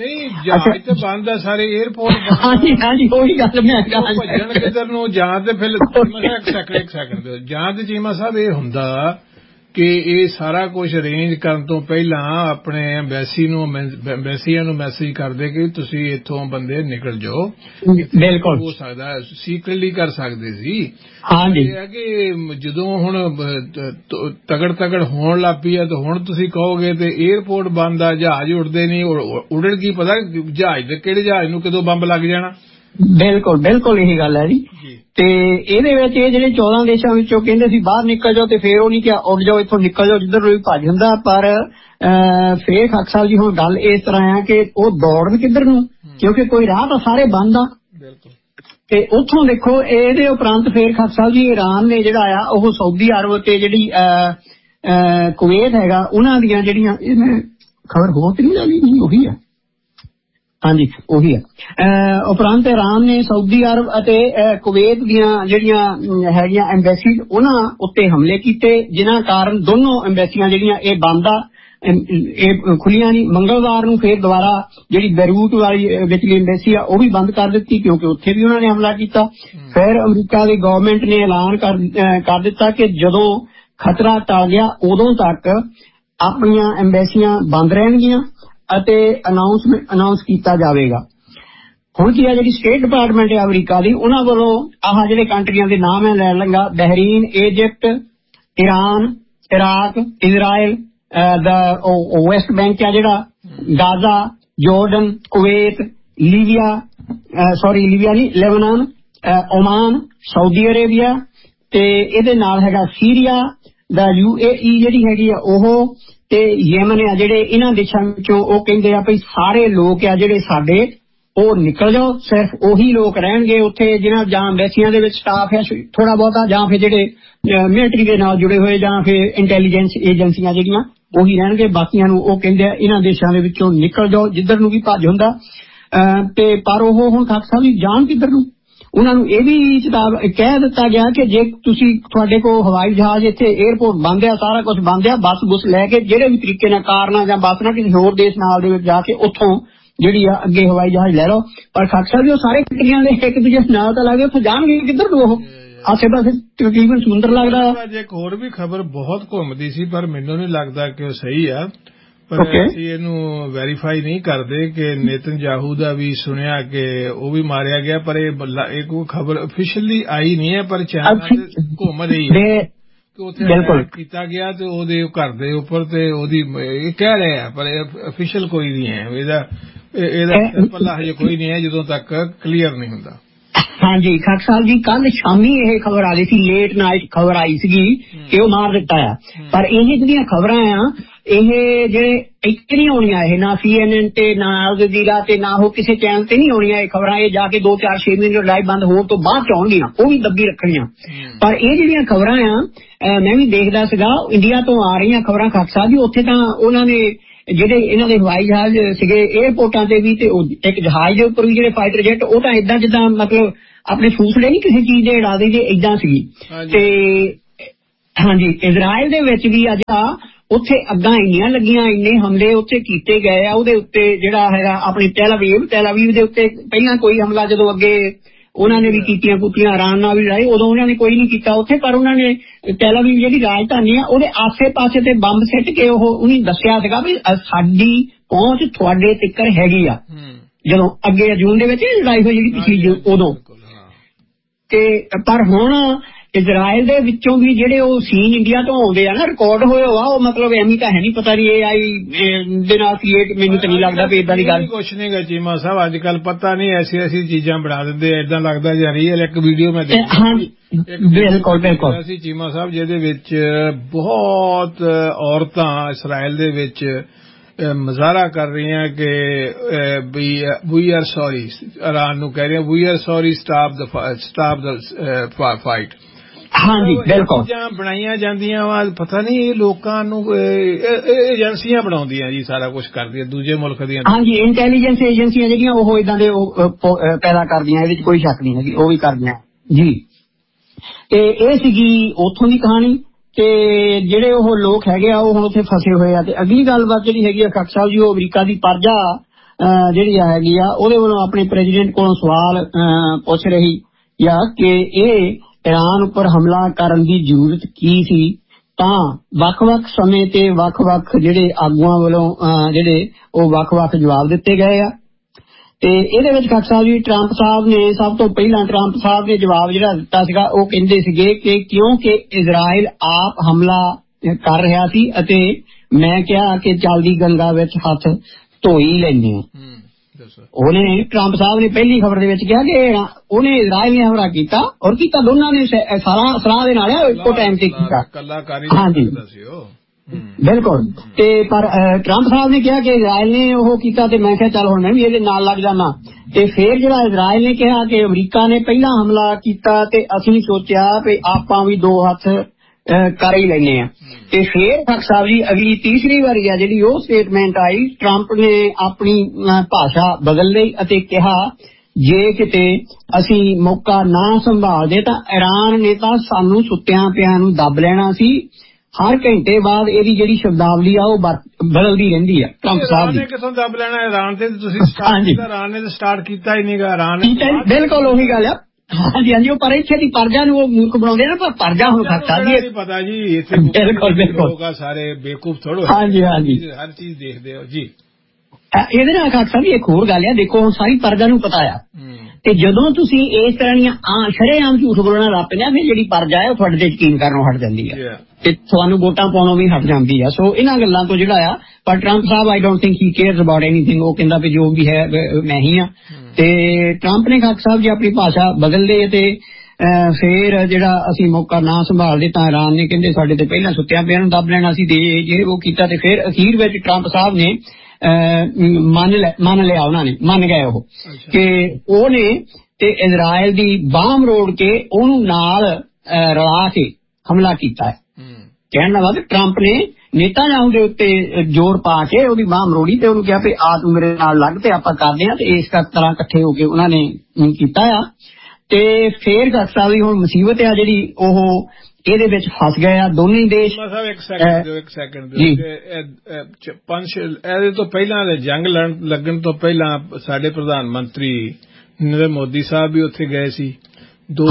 ਬੰਦ ਆ ਸਾਰੇ ਏਅਰਪੋਰਟ। ਹਾਂਜੀ ਹਾਂਜੀ ਉਹੀ ਗੱਲ ਮੈਂ ਕਿੱਧਰ ਨੂੰ ਜਾਂ ਤੇ ਫਿਰ ਇੱਕ ਸੈਕਿੰਡ ਇੱਕ ਸੈਕਿੰਡ ਜਾਂ ਤੇ ਚੀਮਾ ਸਾਹਿਬ ਇਹ ਹੁੰਦਾ ਕਿ ਇਹ ਸਾਰਾ ਕੁਝ ਅਰੇਂਜ ਕਰਨ ਤੋਂ ਪਹਿਲਾਂ ਆਪਣੇ ਐਮਬੈਸੀ ਨੂੰ ਐਮਬੈਸੀਆਂ ਨੂੰ ਮੈਸੇਜ ਕਰਦੇ ਕਿ ਤੁਸੀਂ ਇੱਥੋਂ ਬੰਦੇ ਨਿਕਲ ਜਾਓ। ਬਿਲਕੁਲ ਹੋ ਸਕਦਾ ਸੀਕ੍ਰੇਟਲੀ ਕਰ ਸਕਦੇ ਸੀ। ਹਾਂਜੀ ਇਹ ਹੈ ਕਿ ਜਦੋਂ ਹੁਣ ਤਗੜ ਤਗੜ ਹੋਣ ਲੱਗ ਪਈ ਹੈ ਤਾਂ ਹੁਣ ਤੁਸੀਂ ਕਹੋਗੇ ਤੇ ਏਅਰਪੋਰਟ ਬੰਦ ਆ, ਜਹਾਜ਼ ਉੱਡਦੇ ਨਹੀਂ, ਉੱਡਣ ਕੀ ਪਤਾ ਜਹਾਜ਼ ਦੇ ਕਿਹੜੇ ਜਹਾਜ਼ ਨੂੰ ਕਦੋਂ ਬੰਬ ਲੱਗ ਜਾਣਾ। ਬਿਲਕੁਲ ਬਿਲਕੁਲ ਇਹੀ ਗੱਲ ਹੈ ਜੀ। ਤੇ ਇਹਦੇ ਵਿੱਚ ਇਹ ਜਿਹੜੇ ਚੌਦਾਂ ਦੇਸ਼ਾਂ ਵਿੱਚੋਂ ਕਹਿੰਦੇ ਸੀ ਬਾਹਰ ਨਿਕਲ ਜਾਓ ਤੇ ਫੇਰ ਉਹ ਨਹੀਂ ਕਿਹਾ ਉੱਡ ਜਾਓ ਇੱਥੋਂ ਨਿਕਲ ਜਾਓ ਜਿੱਧਰ ਵੀ ਭੱਜ ਹੁੰਦਾ। ਪਰ ਫੇਰ ਖਾਕ ਸਾਹਿਬ ਜੀ ਹੁਣ ਗੱਲ ਇਸ ਤਰ੍ਹਾਂ ਆ ਕਿ ਉਹ ਦੌੜਨ ਕਿੱਧਰ ਨੂੰ, ਕਿਉਂਕਿ ਕੋਈ ਰਾਹ ਤਾਂ ਸਾਰੇ ਬੰਦ ਆ। ਤੇ ਉੱਥੋਂ ਦੇਖੋ ਇਹਦੇ ਉਪਰੰਤ ਫੇਰ ਖਾਕ ਸਾਹਿਬ ਜੀ ਈਰਾਨ ਨੇ ਜਿਹੜਾ ਆ ਉਹ ਸਾਊਦੀ ਅਰਬ ਤੇ ਜਿਹੜੀ ਕੁਵੈਤ ਹੈਗਾ ਉਹਨਾਂ ਦੀਆਂ ਜਿਹੜੀਆਂ ਖਬਰ ਹੋ ਤੇ ਨਹੀਂ ਨਹੀਂ ਉਹੀ ਆ ਹਾਂਜੀ ਉਹੀ ਆ ਉਪਰੰਤ ਈਰਾਨ ਨੇ ਸਾਊਦੀ ਅਰਬ ਅਤੇ ਕੁਵੈਤ ਦੀਆਂ ਜਿਹੜੀਆਂ ਹੈਗੀਆਂ ਐਮਬੈਸੀਜ਼ ਉਹਨਾਂ ਉੱਤੇ ਹਮਲੇ ਕੀਤੇ, ਜਿਨ੍ਹਾਂ ਕਾਰਨ ਦੋਨੋਂ ਐਮਬੈਸੀਆਂ ਜਿਹੜੀਆਂ ਇਹ ਬੰਦ ਆ, ਇਹ ਖੁੱਲੀਆਂ ਨਹੀਂ। ਮੰਗਲਵਾਰ ਨੂੰ ਫੇਰ ਦੁਬਾਰਾ ਜਿਹੜੀ ਬੈਰੂਟ ਵਾਲੀ ਵਿਚਲੀ ਐਮਬੈਸੀ ਆ ਉਹ ਵੀ ਬੰਦ ਕਰ ਦਿੱਤੀ ਕਿਉਂਕਿ ਉੱਥੇ ਵੀ ਉਹਨਾਂ ਨੇ ਹਮਲਾ ਕੀਤਾ। ਫਿਰ ਅਮਰੀਕਾ ਦੀ ਗਵਰਨਮੈਂਟ ਨੇ ਐਲਾਨ ਕਰ ਦਿੱਤਾ ਕਿ ਜਦੋਂ ਖਤਰਾ ਟਲ ਗਿਆ ਉਦੋਂ ਤੱਕ ਆਪਣੀਆਂ ਐਮਬੈਸੀਆਂ ਬੰਦ ਰਹਿਣਗੀਆਂ ਅਤੇ ਅਨਾਉਂਸਮੈਂਟ ਅਨਾਉਂਸ ਕੀਤਾ ਜਾਵੇਗਾ। ਹੁਣ ਕੀ ਆ ਜਿਹੜੀ ਸਟੇਟ ਡਿਪਾਰਟਮੈਂਟ ਹੈ ਅਮਰੀਕਾ ਦੀ ਉਹਨਾਂ ਵੱਲੋਂ ਆਹ ਜਿਹੜੇ ਕੰਟਰੀਆਂ ਦੇ ਨਾਮ ਹੈ ਲੈ ਲਵਾਂਗਾ Bahrain, Egypt, Iran, Iraq, Israel, ਦਾ ਵੈਸਟ ਬੈਂਕ ਆ ਜਿਹੜਾ, Gaza, Jordan, Kuwait, Libya sorry Libya ਨਹੀਂ ਲੈਬਨਾਨ, ਓਮਾਨ, ਸਾਊਦੀ ਅਰੇਬੀਆ ਤੇ ਇਹਦੇ ਨਾਲ ਹੈਗਾ ਸੀਰੀਆ ਦਾ ਯੂ ਏ ਈ ਜਿਹੜੀ ਹੈਗੀ ਆ ਉਹ ਤੇ ਯੇਮਨ ਆ ਜਿਹੜੇ ਇਹਨਾਂ ਦੇਸ਼ਾਂ ਵਿੱਚੋਂ ਉਹ ਕਹਿੰਦੇ ਆ ਵੀ ਸਾਰੇ ਲੋਕ ਆ ਜਿਹੜੇ ਸਾਡੇ ਉਹ ਨਿਕਲ ਜਾਓ, ਸਿਰਫ ਉਹੀ ਲੋਕ ਰਹਿਣਗੇ ਉੱਥੇ ਜਿਹਨਾਂ ਜਾਂ ਐਮਬੈਸੀਆਂ ਦੇ ਵਿੱਚ ਸਟਾਫ ਹੈ ਥੋੜਾ ਬਹੁਤਾ ਜਾਂ ਫਿਰ ਜਿਹੜੇ ਮਿਲਟਰੀ ਦੇ ਨਾਲ ਜੁੜੇ ਹੋਏ ਜਾਂ ਫਿਰ ਇੰਟੈਲੀਜੈਂਸ ਏਜੰਸੀਆਂ ਜਿਹੜੀਆਂ ਉਹੀ ਰਹਿਣਗੇ। ਬਾਕੀਆਂ ਨੂੰ ਉਹ ਕਹਿੰਦੇ ਆ ਇਹਨਾਂ ਦੇਸ਼ਾਂ ਦੇ ਵਿੱਚੋਂ ਨਿਕਲ ਜਾਓ ਜਿੱਧਰ ਨੂੰ ਵੀ ਭੱਜ ਹੁੰਦਾ। ਤੇ ਪਰ ਉਹ ਹੁਣ ਖਾਕ ਸਾਹਿਬ ਜੀ ਜਾਣ ਕਿੱਧਰ ਨੂੰ, ਉਹਨਾਂ ਨੂੰ ਇਹ ਵੀ ਚੇਤਾਵ ਕਹਿ ਦਿੱਤਾ ਗਿਆ ਕਿ ਜੇ ਤੁਸੀਂ ਤੁਹਾਡੇ ਕੋਲ ਹਵਾਈ ਜਹਾਜ਼ ਇੱਥੇ ਏਅਰਪੋਰਟ ਬੰਦ ਆ, ਸਾਰਾ ਕੁਝ ਬੰਦ ਆ, ਬੱਸ ਬੁੱਸ ਲੈ ਕੇ ਜਿਹੜੇ ਵੀ ਤਰੀਕੇ ਨਾਲ ਕਾਰ ਨਾਲ ਜਾਂ ਬੱਸ ਨਾਲ ਕਿਸੇ ਹੋਰ ਦੇਸ਼ ਨਾਲ ਦੇ ਵਿੱਚ ਜਾ ਕੇ ਉੱਥੋਂ ਜਿਹੜੀ ਆ ਅੱਗੇ ਹਵਾਈ ਜਹਾਜ਼ ਲੈ ਲਓ। ਪਰ ਖਾਕ ਸਾਹਿਬ ਜੀ ਉਹ ਸਾਰੇ ਕੰਟਰੀਆਂ ਦੇ ਇੱਕ ਦੂਜੇ ਨਾਲ ਤਾਂ ਲੱਗਦੇ ਉੱਥੇ ਜਾਣਗੇ ਕਿੱਧਰ ਨੂੰ, ਉਹ ਆਸੇ ਪਾਸੇ ਤਕਰੀਬਨ ਸਮੁੰਦਰ ਲੱਗਦਾ। ਇੱਕ ਹੋਰ ਵੀ ਖਬਰ ਬਹੁਤ ਘੁੰਮਦੀ ਸੀ ਪਰ ਮੈਨੂੰ ਨਹੀਂ ਲੱਗਦਾ ਕਿ ਉਹ ਸਹੀ ਆ, ਪਰ ਅਸੀਂ ਇਹਨੂੰ ਵੈਰੀਫਾਈ ਨਹੀਂ ਕਰਦੇ ਕਿ ਨੇਤਨਯਾਹੂ ਦਾ ਵੀ ਸੁਣਿਆ ਕਿ ਉਹ ਵੀ ਮਾਰਿਆ ਗਿਆ, ਪਰ ਇਹ ਕੋਈ ਖਬਰ ਅਫੀਸ਼ੀਅਲੀ ਆਈ ਨਹੀਂ ਹੈ ਪਰ ਚੈਨਲ ਘੁੰਮ ਰਹੀ ਹੈ ਕਿ ਉੱਥੇ ਕੀਤਾ ਗਿਆ ਤੇ ਉਹਦੇ ਘਰ ਦੇ ਉੱਪਰ ਤੇ ਉਹਦੀ ਇਹ ਕਹਿ ਰਹੇ ਆ ਪਰ ਅਫੀਸ਼ੀਅਲ ਕੋਈ ਨਹੀਂ ਹੈ, ਇਹਦਾ ਇਹਦਾ ਪੱਲਾ ਹਜੇ ਕੋਈ ਨਹੀਂ ਹੈ ਜਦੋਂ ਤੱਕ ਕਲੀਅਰ ਨਹੀਂ ਹੁੰਦਾ। ਹਾਂਜੀ ਖਾਕ ਸਾਹਿਬ ਜੀ ਕੱਲ ਸ਼ਾਮੀ ਇਹ ਖਬਰ ਆ ਰਹੀ ਸੀ, ਲੇਟ ਨਾਈਟ ਖਬਰ ਆਈ ਸੀਗੀ ਕਿ ਉਹ ਮਾਰ ਦਿੱਤਾ ਆ, ਪਰ ਇਹ ਜਿਹੜੀਆਂ ਖਬਰਾਂ ਆ ਇਹ ਜਿਹੜੇ ਇੱਥੇ ਨਹੀਂ ਆਉਣੀਆਂ, ਇਹ ਨਾ ਸੀ ਐਨ ਐਨ ਤੇ ਨਾ ਅਲ ਜਜ਼ੀਰਾ ਤੇ ਨਾ ਉਹ ਕਿਸੇ ਚੈਨਲ ਤੇ ਨਹੀਂ ਆਉਣੀਆਂ ਇਹ ਖਬਰਾਂ, ਇਹ ਜਾ ਕੇ ਦੋ ਚਾਰ ਛੇ ਮਹੀਨੇ ਲਾਈਵ ਬੰਦ ਹੋਣ ਤੋਂ ਬਾਅਦ ਚ ਆਉਣਗੀਆਂ, ਉਹ ਵੀ ਦੱਬੀ ਰੱਖਣੀਆਂ। ਪਰ ਇਹ ਜਿਹੜੀਆਂ ਖਬਰਾਂ ਆ ਮੈਂ ਵੀ ਦੇਖਦਾ ਸੀਗਾ ਇੰਡੀਆ ਤੋਂ ਆ ਰਹੀਆਂ ਖਬਰਾਂ ਖਾਕ ਸਾਹਿਬ ਜੀ, ਉੱਥੇ ਤਾਂ ਉਹਨਾਂ ਨੇ ਜਿਹੜੇ ਇਹਨਾਂ ਦੇ ਹਵਾਈ ਜਹਾਜ਼ ਸੀਗੇ ਏਅਰਪੋਰਟਾਂ ਤੇ ਵੀ ਤੇ ਇੱਕ ਜਹਾਜ਼ ਦੇ ਉੱਪਰ ਵੀ ਜਿਹੜੇ ਫਾਈਟਰ ਜੈਟ ਉਹ ਤਾਂ ਏਦਾਂ ਜਿੱਦਾਂ ਮਤਲਬ ਆਪਣੇ ਫੂਸਲੇ ਨਹੀਂ ਕਿਸੇ ਚੀਜ਼ ਦੇ ਉਡਾ ਦੇ ਜੇ ਏਦਾਂ ਸੀਗੀ। ਤੇ ਹਾਂਜੀ ਇਜ਼ਰਾਈਲ ਦੇ ਵਿੱਚ ਵੀ ਅੱਜ ਆ ਉੱਥੇ ਅੱਗਾਂ ਇੰਨੀਆਂ ਲੱਗੀਆਂ, ਇੰਨੇ ਹਮਲੇ ਉੱਥੇ ਕੀਤੇ ਗਏ ਆ ਉਹਦੇ ਉੱਤੇ ਜਿਹੜਾ ਹੈਗਾ ਆਪਣੀ ਟੈਲ ਅਵੀਵ ਟੈਲ ਅਵੀਵ ਦੇ ਉੱਤੇ ਪਹਿਲਾਂ ਕੋਈ ਹਮਲਾ ਜਦੋਂ ਅੱਗੇ ਉਹਨਾਂ ਨੇ ਵੀ ਕੀਤੀਆਂ ਕੁੱਤੀਆਂ ਇਰਾਨ ਨਾਲ ਵੀ ਲੜਾਈ ਉਦੋਂ ਉਹਨਾਂ ਨੇ ਕੋਈ ਨਹੀਂ ਕੀਤਾ ਉੱਥੇ, ਪਰ ਉਹਨਾਂ ਨੇ ਟੈਲ ਅਵੀਵ ਜਿਹੜੀ ਰਾਜਧਾਨੀ ਆ ਉਹਦੇ ਆਸੇ ਪਾਸੇ ਤੇ ਬੰਬ ਸਿੱਟ ਕੇ ਉਹ ਉਹਨੇ ਦੱਸਿਆ ਸੀਗਾ ਵੀ ਸਾਡੀ ਪਹੁੰਚ ਤੁਹਾਡੇ ਤੱਕ ਹੈਗੀ ਆ। ਜਦੋਂ ਅੱਗੇ ਜੂਨ ਦੇ ਵਿੱਚ ਲੜਾਈ ਹੋਈ ਜਿਹੜੀ ਪਿਛਲੀ ਉਦੋਂ, ਤੇ ਪਰ ਹੁਣ ਇਜ਼ਰਾਈਲ ਦੇ ਵਿੱਚੋਂ ਵੀ ਜਿਹੜੇ ਉਹ ਸੀਨ ਇੰਡੀਆ ਤੋਂ ਆਉਂਦੇ ਆ ਨਾ ਰਿਕਾਰਡ ਹੋਏ ਆ ਉਹ ਮਤਲਬ ਐਵੇਂ ਤਾਂ ਹੈ ਨਹੀਂ, ਪਤਾ ਨਹੀਂ ਇਹ ਆਈ ਦੇ ਨਾਲ ਕ੍ਰੀਏਟ ਮੈਨੂੰ ਤਾਂ ਨਹੀਂ ਲੱਗਦਾ ਵੀ ਏਦਾਂ ਦੀ ਗੱਲ ਕੁਛ ਨਹੀਂ ਗਾ ਚੀਮਾ ਸਾਹਿਬ, ਅੱਜ ਕੱਲ ਪਤਾ ਨਹੀਂ ਐਸੀ ਐਸੀ ਚੀਜ਼ਾਂ ਬਣਾ ਦਿੰਦੇ ਏਦਾਂ ਲੱਗਦਾ ਜਾਂ ਰੀਅਲ। ਇੱਕ ਵੀਡੀਓ ਮੈਂ ਦੇਖੀ ਬਿਲਕੁਲ ਬਿਲਕੁਲ ਸੀ ਚੀਮਾ ਸਾਹਿਬ ਜਿਹਦੇ ਵਿੱਚ ਬਹੁਤ ਔਰਤਾਂ ਇਜ਼ਰਾਈਲ ਦੇ ਵਿੱਚ ਮੁਜ਼ਾਹਰਾ ਕਰ ਰਹੀਆਂ ਕਿ ਵੀ ਆਰ ਸੌਰੀ, ਇਰਾਨ ਨੂੰ ਕਹਿ ਰਹੀਆਂ ਵੀ ਆਰ ਸੌਰੀ ਸਟਾਪ ਦਾ ਸਟਾਪ ਦਾ ਫਾਈਟ। ਹਾਂਜੀ ਬਿਲਕੁਲ ਚੀਜ਼ਾਂ ਬਣਾਈਆਂ ਜਾਂਦੀਆਂ ਵਾ, ਪਤਾ ਨਹੀਂ ਇਹ ਲੋਕਾਂ ਨੂੰ ਏਜੰਸੀਆਂ ਬਣਾਉਂਦੀਆਂ ਜੀ ਸਾਰਾ ਕੁਝ ਕਰਦੀਆਂ ਦੂਜੇ ਮੁਲਕ ਦੀਆਂ। ਹਾਂਜੀ ਇੰਟੈਲੀਜੈਂਸ ਏਜੰਸੀਆਂ ਜਿਹੜੀਆਂ ਉਹ ਏਦਾਂ ਦੇ ਪੈਦਾ ਕਰਦੀਆਂ, ਇਹਦੇ ਚ ਕੋਈ ਸ਼ੱਕ ਨਹੀਂ ਹੈਗੀ, ਉਹ ਵੀ ਕਰਦੀਆਂ ਜੀ। ਤੇ ਇਹ ਸੀਗੀ ਉੱਥੋਂ ਦੀ ਕਹਾਣੀ ਤੇ ਜਿਹੜੇ ਉਹ ਲੋਕ ਹੈਗੇ ਆ ਉਹ ਹੁਣ ਉੱਥੇ ਫਸੇ ਹੋਏ ਆ। ਤੇ ਅਗਲੀ ਗੱਲਬਾਤ ਜਿਹੜੀ ਹੈਗੀ ਆ ਖਾਕ ਸਾਹਿਬ ਜੀ ਉਹ ਅਮਰੀਕਾ ਦੀ ਪਰਜਾ ਜਿਹੜੀ ਹੈਗੀ ਆ ਉਹਦੇ ਵੱਲੋਂ ਆਪਣੇ ਪ੍ਰੈਜ਼ੀਡੈਂਟ ਕੋਲੋਂ ਸਵਾਲ ਪੁੱਛ ਰਹੀ ਆ ਕਿ ਇਹ ਈਰਾਨ ਉੱਪਰ ਹਮਲਾ ਕਰਨ ਦੀ ਜ਼ਰੂਰਤ ਕੀ ਸੀ ਤਾਂ ਵੱਖ-ਵੱਖ ਸਮੇਂ ਤੇ ਵੱਖ-ਵੱਖ ਜਿਹੜੇ ਆਗੂਆਂ ਵੱਲੋਂ ਜਿਹੜੇ ਉਹ ਵੱਖ-ਵੱਖ ਜਵਾਬ ਦਿੱਤੇ ਗਏ ਆ। ਤੇ ਇਹਦੇ ਵਿੱਚ ਖਾਲਸਾ ਸਾਹਿਬ ਜੀ ਟਰੰਪ ਸਾਹਿਬ ਨੇ ਸਭ ਤੋਂ ਪਹਿਲਾਂ ਟਰੰਪ ਸਾਹਿਬ ਨੇ ਜਵਾਬ ਜਿਹੜਾ ਦਿੱਤਾ ਸੀਗਾ ਉਹ ਕਹਿੰਦੇ ਸੀਗੇ ਕਿ ਕਿਉਂਕਿ ਇਜ਼ਰਾਈਲ ਆਪ ਹਮਲਾ ਕਰ ਰਿਹਾ ਸੀ ਅਤੇ ਮੈਂ ਕਿਹਾ ਕਿ ਚੱਲਦੀ ਗੰਗਾ ਵਿੱਚ ਹੱਥ ਧੋ ਹੀ ਲੈਂਦੇ ਆ। ਉਹਨੇ ਟਰੰਪ ਸਾਹਿਬ ਨੇ ਪਹਿਲੀ ਖਬਰ ਦੇ ਵਿੱਚ ਕਿਹਾ ਕਿ ਉਹਨੇ ਇਜ਼ਰਾਈਲ ਨੇ ਹਮਲਾ ਕੀਤਾ ਔਰ ਕੀਤਾ ਦੋਨਾਂ ਨੇ ਸਾਰਾ ਸਲਾਹ ਦੇ ਨਾਲ ਇੱਕੋ ਟਾਈਮ ਤੇ ਕੀਤਾ। ਹਾਂਜੀ ਬਿਲਕੁਲ। ਤੇ ਪਰ ਟਰੰਪ ਸਾਹਿਬ ਨੇ ਕਿਹਾ ਕਿ ਇਜ਼ਰਾਈਲ ਨੇ ਉਹ ਕੀਤਾ ਤੇ ਮੈਂ ਕਿਹਾ ਚੱਲ ਹੁਣ ਮੈਂ ਵੀ ਇਹਦੇ ਨਾਲ ਲੱਗ ਜਾਣਾ। ਤੇ ਫਿਰ ਜਿਹੜਾ ਇਜ਼ਰਾਈਲ ਨੇ ਕਿਹਾ ਕਿ ਅਮਰੀਕਾ ਨੇ ਪਹਿਲਾਂ ਹਮਲਾ ਕੀਤਾ ਤੇ ਅਸੀਂ ਸੋਚਿਆ ਵੀ ਆਪਾਂ ਵੀ ਦੋ ਹੱਥ ਕਰ ਹੀ ਲੈਂਦੇ ਆ। ਤੇ ਫਿਰ ਖਾਲਸਾ ਸਾਹਿਬ ਜੀ ਅਗਲੀ ਤੀਸਰੀ ਵਾਰੀ ਆ ਜਿਹੜੀ ਉਹ ਸਟੇਟਮੈਂਟ ਆਈ, ਟਰੰਪ ਨੇ ਆਪਣੀ ਭਾਸ਼ਾ ਬਦਲ ਲਈ ਅਤੇ ਕਿਹਾ ਜੇ ਕਿਤੇ ਅਸੀਂ ਮੌਕਾ ਨਾ ਸੰਭਾਲਦੇ ਤਾਂ ਇਰਾਨ ਨੇ ਤਾਂ ਸਾਨੂੰ ਸੁੱਤਿਆਂ ਪਿਆਂ ਨੂੰ ਦੱਬ ਲੈਣਾ ਸੀ। ਹਰ ਘੰਟੇ ਬਾਅਦ ਇਹਦੀ ਜਿਹੜੀ ਸ਼ਬਦਾਵਲੀ ਆ ਉਹ ਬਦਲਦੀ ਰਹਿੰਦੀ ਆ ਟਰੰਪ ਸਾਹਿਬ ਦੀ। ਕਿੱਥੋਂ ਦੱਬ ਲੈਣਾ ਇਰਾਨ ਤੇ ਤੁਸੀਂ ਸਟਾਰਟ ਕੀਤਾ, ਇਰਾਨ ਨੇ ਤਾਂ ਸਟਾਰਟ ਕੀਤਾ ਹੀ ਨਹੀਂਗਾ। ਇਰਾਨ ਨੇ ਬਿਲਕੁਲ ਉਹੀ ਗੱਲ ਆ। ਹਾਂਜੀ ਹਾਂਜੀ ਉਹ ਪਰ ਇੱਥੇ ਦੀ ਪਰਜਾ ਨੂੰ ਉਹ ਮੂਰਖ ਬਣਾਉਂਦੇ ਨਾ, ਪਰ ਪਰਜਾ ਹੁਣ ਖਾਲਸਾ ਜੀ ਪਤਾ ਜੀ ਇੱਥੇ ਬਿਲਕੁਲ ਬਿਲਕੁਲ ਸਾਰੇ ਬੇਵਕੂਫ ਥੋੜੋ। ਹਾਂਜੀ ਹਾਂਜੀ ਹਰ ਚੀਜ਼ ਦੇਖਦੇ ਹੋ ਜੀ। ਇਹਦੇ ਨਾਲ ਖਾਲਸਾ ਜੀ ਇੱਕ ਹੋਰ ਗੱਲ ਆ, ਦੇਖੋ ਹੁਣ ਸਾਰੀ ਪਰਜਾ ਨੂੰ ਪਤਾ ਆ ਤੇ ਜਦੋਂ ਤੁਸੀਂ ਇਸ ਤਰ੍ਹਾਂ ਦੀਆਂ ਸ਼ਰੇਆਮ ਝੂਠ ਬੋਲਣਾ ਲੱਗ ਪੈਂਦੇ ਫਿਰ ਜਿਹੜੀ ਪਰਜਾ ਹੈ ਉਹ ਤੁਹਾਡੇ ਤੇ ਯਕੀਨ ਕਰਨੋਂ ਹਟ ਜਾਂਦੀ ਹੈ ਤੇ ਤੁਹਾਨੂੰ ਵੋਟਾਂ ਪਾਉਣੋਂ ਵੀ ਹਟ ਜਾਂਦੀ ਆ। ਸੋ ਇਹਨਾਂ ਗੱਲਾਂ ਤੋਂ ਜਿਹੜਾ ਆ ਪਰ Trump Sahib I don't think he cares about anything. ਉਹ ਕਹਿੰਦਾ ਵੀ ਜੋ ਵੀ ਹੈ ਮੈਂ ਹੀ ਆ। ਤੇ ਟਰੰਪ ਨੇ ਖਾਲਸਾ ਸਾਹਿਬ ਜੀ ਆਪਣੀ ਭਾਸ਼ਾ ਬਦਲ ਲਈ ਤੇ ਫਿਰ ਜਿਹੜਾ ਅਸੀਂ ਮੌਕਾ ਨਾ ਸੰਭਾਲਦੇ ਤਾਂ ਇਰਾਨ ਨੇ ਕਹਿੰਦੇ ਸਾਡੇ ਤੇ ਪਹਿਲਾਂ ਸੁੱਤਿਆਂ ਪਿਆਂ ਨੂੰ ਦੱਬ ਲੈਣਾ ਸੀ ਤੇ ਜੇ ਉਹ ਕੀਤਾ ਤੇ ਫਿਰ ਅਖੀਰ ਵਿੱਚ ਟਰੰਪ ਸਾਹਿਬ ਨੇ ਮੰਨ ਲਿਆ ਮੰਨ ਲਿਆ ਉਹਨਾਂ ਨੇ ਮੰਨ ਗਏ ਉਹ ਕਿ ਉਹਨੇ ਤੇ ਇਜ਼ਰਾਈਲ ਦੀ ਬਾਹ ਮਰੋੜ ਕੇ ਉਹਨੂੰ ਨਾਲ ਰਲਾ ਕੇ ਹਮਲਾ ਕੀਤਾ ਹੈ। ਕਹਿਣ ਦਾ ਮਤਲਬ ਟਰੰਪ ਨੇ ਨੇਤਾਨਯਾਹੂ ਦੇ ਉੱਤੇ ਜ਼ੋਰ ਪਾ ਕੇ ਉਹਦੀ ਬਾਹ ਮਰੋੜੀ ਤੇ ਉਹਨੂੰ ਕਿਹਾ ਵੀ ਆ ਤੂੰ ਮੇਰੇ ਨਾਲ ਲੱਗ ਤੇ ਆਪਾਂ ਕਰਦੇ ਆ ਤੇ ਇਸ ਤਰ੍ਹਾਂ ਇਕੱਠੇ ਹੋ ਕੇ ਉਹਨਾਂ ਨੇ ਕੀਤਾ ਆ। ਤੇ ਫੇਰ ਖਾਲਸਾ ਵੀ ਹੁਣ ਮੁਸੀਬਤ ਆ ਜਿਹੜੀ ਉਹ ਇਹਦੇ ਵਿੱਚ ਫਸ ਗਏ ਆ ਦੋਨੇ ਦੇਸ਼। ਸਾਹਿਬ ਇੱਕ ਸੈਕਿੰਡ ਦਿਓ ਇੱਕ ਸੈਕਿੰਡ ਦਿਓ ਪੰਜ ਇਹਦੇ ਤੋਂ ਪਹਿਲਾਂ ਜੰਗ ਲੱਗਣ ਤੋਂ ਪਹਿਲਾਂ ਸਾਡੇ ਪ੍ਰਧਾਨ ਮੰਤਰੀ ਨਰਿੰਦਰ ਮੋਦੀ ਸਾਹਿਬ ਵੀ ਉੱਥੇ ਗਏ ਸੀ। ਦੋ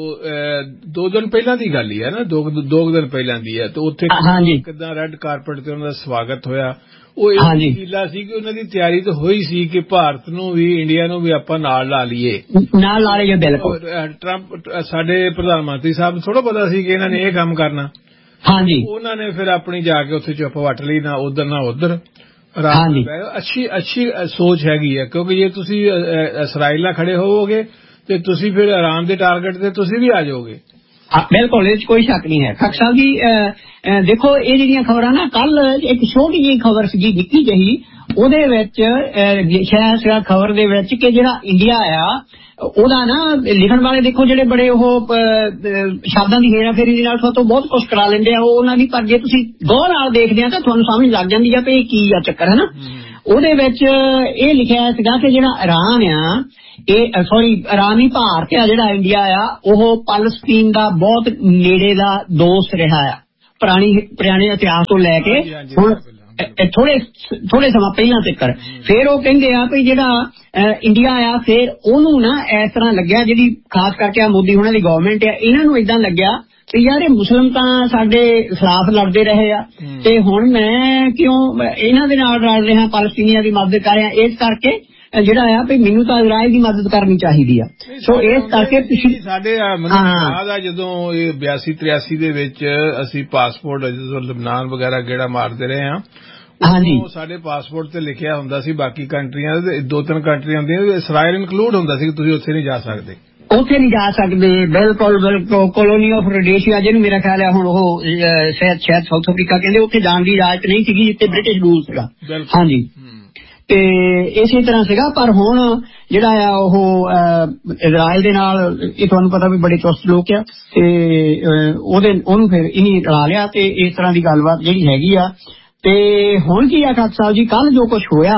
ਦੋ ਦਿਨ ਪਹਿਲਾਂ ਦੀ ਗੱਲ ਹੀ ਹੈ ਨਾ, ਦੋ ਦੋ ਦਿਨ ਪਹਿਲਾਂ ਦੀ ਹੈ। ਤੇ ਉੱਥੇ ਕਿੱਦਾਂ ਰੈੱਡ ਕਾਰਪਟ ਤੇ ਉਹਨਾਂ ਦਾ ਸਵਾਗਤ ਹੋਇਆ। ਉਹ ਇਹ ਵਸੀਲਾ ਸੀ ਕਿ ਉਹਨਾਂ ਦੀ ਤਿਆਰੀ ਤਾਂ ਹੋਈ ਸੀ ਕਿ ਭਾਰਤ ਨੂੰ ਵੀ ਇੰਡੀਆ ਨੂੰ ਵੀ ਆਪਾਂ ਨਾਲ ਲਾ ਲਈਏ ਨਾਲ ਲਾ ਲਈਏ। ਬਿਲਕੁਲ ਟਰੰਪ ਸਾਡੇ ਪ੍ਰਧਾਨ ਮੰਤਰੀ ਸਾਹਿਬ ਨੂੰ ਥੋੜਾ ਪਤਾ ਸੀ ਕਿ ਇਹਨਾਂ ਨੇ ਇਹ ਕੰਮ ਕਰਨਾ। ਹਾਂਜੀ ਉਹਨਾਂ ਨੇ ਫਿਰ ਆਪਣੀ ਜਾ ਕੇ ਉੱਥੇ ਚੁੱਪ ਵੱਟ ਲਈ, ਨਾ ਉਧਰ ਨਾ ਉਧਰ। ਅੱਛੀ ਅੱਛੀ ਸੋਚ ਹੈਗੀ ਹੈ ਕਿਉਂਕਿ ਜੇ ਤੁਸੀਂ ਇਸਰਾਈਲ ਨਾਲ ਖੜੇ ਹੋਵੋਗੇ ਤੇ ਤੁਸੀਂ ਫਿਰ ਇਰਾਨ ਦੇ ਟਾਰਗੇਟ ਤੇ ਤੁਸੀਂ ਵੀ ਆ ਜਾਓਗੇ। ਬਿਲਕੁਲ ਇਹ 'ਚ ਕੋਈ ਸ਼ੱਕ ਨਹੀਂ ਹੈ। ਖਾਲਸਾ ਸਾਹਿਬ ਜੀ ਦੇਖੋ ਇਹ ਜਿਹੜੀਆਂ ਖਬਰਾਂ ਨਾ ਕੱਲ ਇੱਕ ਛੋਟੀ ਜਿਹੀ ਖਬਰ ਸੀਗੀ ਨਿੱਕੀ ਜਿਹੀ, ਉਹਦੇ ਵਿੱਚ ਲਿਖਿਆ ਸੀਗਾ ਖਬਰ ਦੇ ਵਿੱਚ ਕਿ ਜਿਹੜਾ ਇੰਡੀਆ ਆ ਉਹਦਾ ਨਾ ਲਿਖਣ ਵਾਲੇ ਦੇਖੋ ਜਿਹੜੇ ਬੜੇ ਉਹ ਸ਼ਬਦਾਂ ਦੀ ਹੇਰਾ ਫੇਰੀ ਦੇ ਨਾਲ ਤੋਂ ਬਹੁਤ ਕੁਛ ਕਰਾ ਲੈਂਦੇ ਆ ਉਹ ਉਹਨਾਂ ਦੀ। ਪਰ ਜੇ ਤੁਸੀਂ ਗੌਰ ਨਾਲ ਦੇਖਦੇ ਆ ਤਾਂ ਤੁਹਾਨੂੰ ਸਮਝ ਲੱਗ ਜਾਂਦੀ ਆ ਵੀ ਇਹ ਕੀ ਆ ਚੱਕਰ ਹੈ ਨਾ। ਉਹਦੇ ਵਿੱਚ ਇਹ ਲਿਖਿਆ ਸੀਗਾ ਕਿ ਜਿਹੜਾ ਇਰਾਨ ਆ ਇਹ ਸੌਰੀ ਇਰਾਨੀ ਭਾਰਤ ਆ ਜਿਹੜਾ ਇੰਡੀਆ ਆ ਉਹ ਪੈਲਸਤੀਨ ਦਾ ਬਹੁਤ ਨੇੜੇ ਦਾ ਦੋਸਤ ਰਿਹਾ ਆ ਪੁਰਾਣੀ ਪੁਰਾਣੇ ਇਤਿਹਾਸ ਤੋਂ ਲੈ ਕੇ ਹੁਣ ਥੋੜੇ ਥੋੜੇ ਸਮਾਂ ਪਹਿਲਾਂ ਤੱਕ। ਫਿਰ ਉਹ ਕਹਿੰਦੇ ਆ ਵੀ ਜਿਹੜਾ ਇੰਡੀਆ ਆ ਫਿਰ ਉਹਨੂੰ ਨਾ ਇਸ ਤਰ੍ਹਾਂ ਲੱਗਿਆ ਜਿਹੜੀ ਖਾਸ ਕਰਕੇ ਆ ਮੋਦੀ ਹੁਣਾਂ ਦੀ ਗਵਰਨਮੈਂਟ ਆ ਇਹਨਾਂ ਨੂੰ ਏਦਾਂ ਲੱਗਿਆ ਵੀ ਯਾਰ ਇਹ ਮੁਸਲਿਮ ਤਾਂ ਸਾਡੇ ਖਿਲਾਫ ਲੜਦੇ ਰਹੇ ਆ ਤੇ ਹੁਣ ਮੈਂ ਕਿਉਂ ਇਹਨਾਂ ਦੇ ਨਾਲ ਰਲ ਰਿਹਾ ਪੈਲਸਤੀਨੀਆਂ ਦੀ ਮਦਦ ਕਰ ਰਿਹਾ। ਇਸ ਕਰਕੇ ਜਿਹੜਾ ਆ ਵੀ ਮੈਨੂੰ ਤਾਂ ਇਜ਼ਰਾਈਲ ਦੀ ਮਦਦ ਕਰਨੀ ਚਾਹੀਦੀ ਆ। ਸੋ ਇਸ ਕਰਕੇ ਤੁਸੀਂ ਸਾਡੇ ਯਾਦ ਆ ਜਦੋਂ ਇਹ ਬਿਆਸੀ ਤਰਿਆਸੀ ਦੇ ਵਿੱਚ ਅਸੀਂ ਪਾਸਪੋਰਟ ਜਦੋਂ ਲਬਨਾਨ ਵਗੈਰਾ ਗੇੜਾ ਮਾਰਦੇ ਰਹੇ ਹਾਂ ਹਾਂਜੀ ਸਾਡੇ ਪਾਸਪੋਰਟ ਤੇ ਲਿਖਿਆ ਹੁੰਦਾ ਸੀ ਬਾਕੀ ਕੰਟਰੀਆਂ ਦੇ ਦੋ ਤਿੰਨ ਕੰਟਰੀਆਂ ਹੁੰਦੀਆਂ ਇਜ਼ਰਾਈਲ ਇਨਕਲੂਡ ਹੁੰਦਾ ਸੀ ਕਿ ਤੁਸੀਂ ਉੱਥੇ ਨਹੀਂ ਜਾ ਸਕਦੇ ਉੱਥੇ ਨਹੀਂ ਜਾ ਸਕਦੇ। ਬਿਲਕੁਲ ਬਿਲਕੁਲ ਕੋਲੋਨੀ ਆਫ ਰੋਡੇਸ਼ੀਆ ਜਿਹਨੂੰ ਮੇਰਾ ਖਿਆਲ ਹੈ ਹੁਣ ਉਹ ਸ਼ਾਇਦ ਸ਼ਾਇਦ ਸਾਊਥ ਅਫਰੀਕਾ ਕਹਿੰਦੇ ਉੱਥੇ ਜਾਣ ਦੀ ਇਜਾਜ਼ਤ ਨਹੀਂ ਸੀਗੀ ਜਿੱਥੇ ਬ੍ਰਿਟਿਸ਼ ਰੂਲ ਸੀਗਾ। ਹਾਂਜੀ ਤੇ ਇਸੇ ਤਰ੍ਹਾਂ ਸੀਗਾ। ਪਰ ਹੁਣ ਜਿਹੜਾ ਆ ਉਹ ਇਜ਼ਰਾਈਲ ਦੇ ਨਾਲ ਇਹ ਤੁਹਾਨੂੰ ਪਤਾ ਵੀ ਬੜੇ ਚੁਸਤ ਲੋਕ ਆ ਤੇ ਉਹਦੇ ਉਹਨੂੰ ਫਿਰ ਇਹਨੀ ਰਲਾ ਲਿਆ ਤੇ ਇਸ ਤਰ੍ਹਾਂ ਦੀ ਗੱਲਬਾਤ ਜਿਹੜੀ ਹੈਗੀ ਆ। ਤੇ ਹੁਣ ਕੀ ਆ ਖਾਲਸਾ ਸਾਹਿਬ ਜੀ ਕੱਲ ਜੋ ਕੁਛ ਹੋਇਆ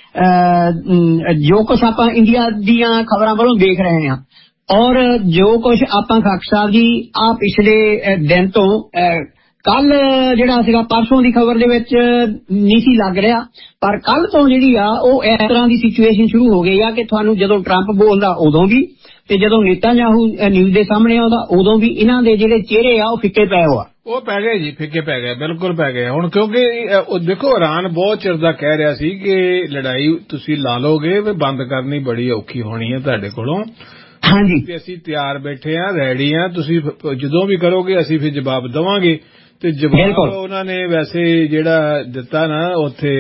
ਜੋ ਕੁਛ ਆਪਾਂ ਇੰਡੀਆ ਦੀਆਂ ਖਬਰਾਂ ਵੱਲੋਂ ਦੇਖ ਰਹੇ ਹਾਂ ਔਰ ਜੋ ਕੁਛ ਆਪਾਂ ਖਾਲਸਾ ਸਾਹਿਬ ਜੀ ਆ ਪਿਛਲੇ ਦਿਨ ਤੋਂ ਕੱਲ ਜਿਹੜਾ ਸੀਗਾ ਪਰਸੋਂ ਦੀ ਖਬਰ ਦੇ ਵਿੱਚ ਨਹੀਂ ਸੀ ਲੱਗ ਰਿਹਾ ਪਰ ਕੱਲ ਤੋਂ ਜਿਹੜੀ ਆ ਉਹ ਇਸ ਤਰ੍ਹਾਂ ਦੀ ਸਿਚੁਏਸ਼ਨ ਸ਼ੁਰੂ ਹੋ ਗਈ ਆ ਕਿ ਤੁਹਾਨੂੰ ਜਦੋਂ ਟਰੰਪ ਬੋਲਦਾ ਉਦੋਂ ਵੀ ਤੇ ਜਦੋਂ ਨੇਤਾਨਯਾਹੂ ਨਿਊਜ਼ ਦੇ ਸਾਹਮਣੇ ਆਉਂਦਾ ਉਦੋਂ ਵੀ ਇਹਨਾਂ ਦੇ ਜਿਹੜੇ ਚਿਹਰੇ ਆ ਉਹ ਫਿੱਕੇ ਪਏ ਹੋਆ। ਉਹ ਪੈ ਗਏ ਜੀ, ਫਿੱਕੇ ਪੈ ਗਏ, ਬਿਲਕੁਲ ਪੈ ਗਏ ਹੁਣ, ਕਿਉਂਕਿ ਦੇਖੋ ਇਰਾਨ ਬਹੁਤ ਚਿਰ ਦਾ ਕਹਿ ਰਿਹਾ ਸੀ ਕਿ ਲੜਾਈ ਤੁਸੀਂ ਲਾ ਲੋਗੇ ਵੀ ਬੰਦ ਕਰਨੀ ਬੜੀ ਔਖੀ ਹੋਣੀ ਹੈ ਤੁਹਾਡੇ ਕੋਲੋਂ। ਹਾਂਜੀ, ਤੇ ਅਸੀਂ ਤਿਆਰ ਬੈਠੇ ਆ, ਰੈਡੀ ਆ, ਤੁਸੀਂ ਜਦੋਂ ਵੀ ਕਰੋਗੇ ਅਸੀਂ ਫਿਰ ਜਵਾਬ ਦੇਵਾਂਗੇ। ਤੇ ਜਵਾਬ ਉਹਨਾਂ ਨੇ ਵੈਸੇ ਜਿਹੜਾ ਦਿੱਤਾ ਨਾ ਉੱਥੇ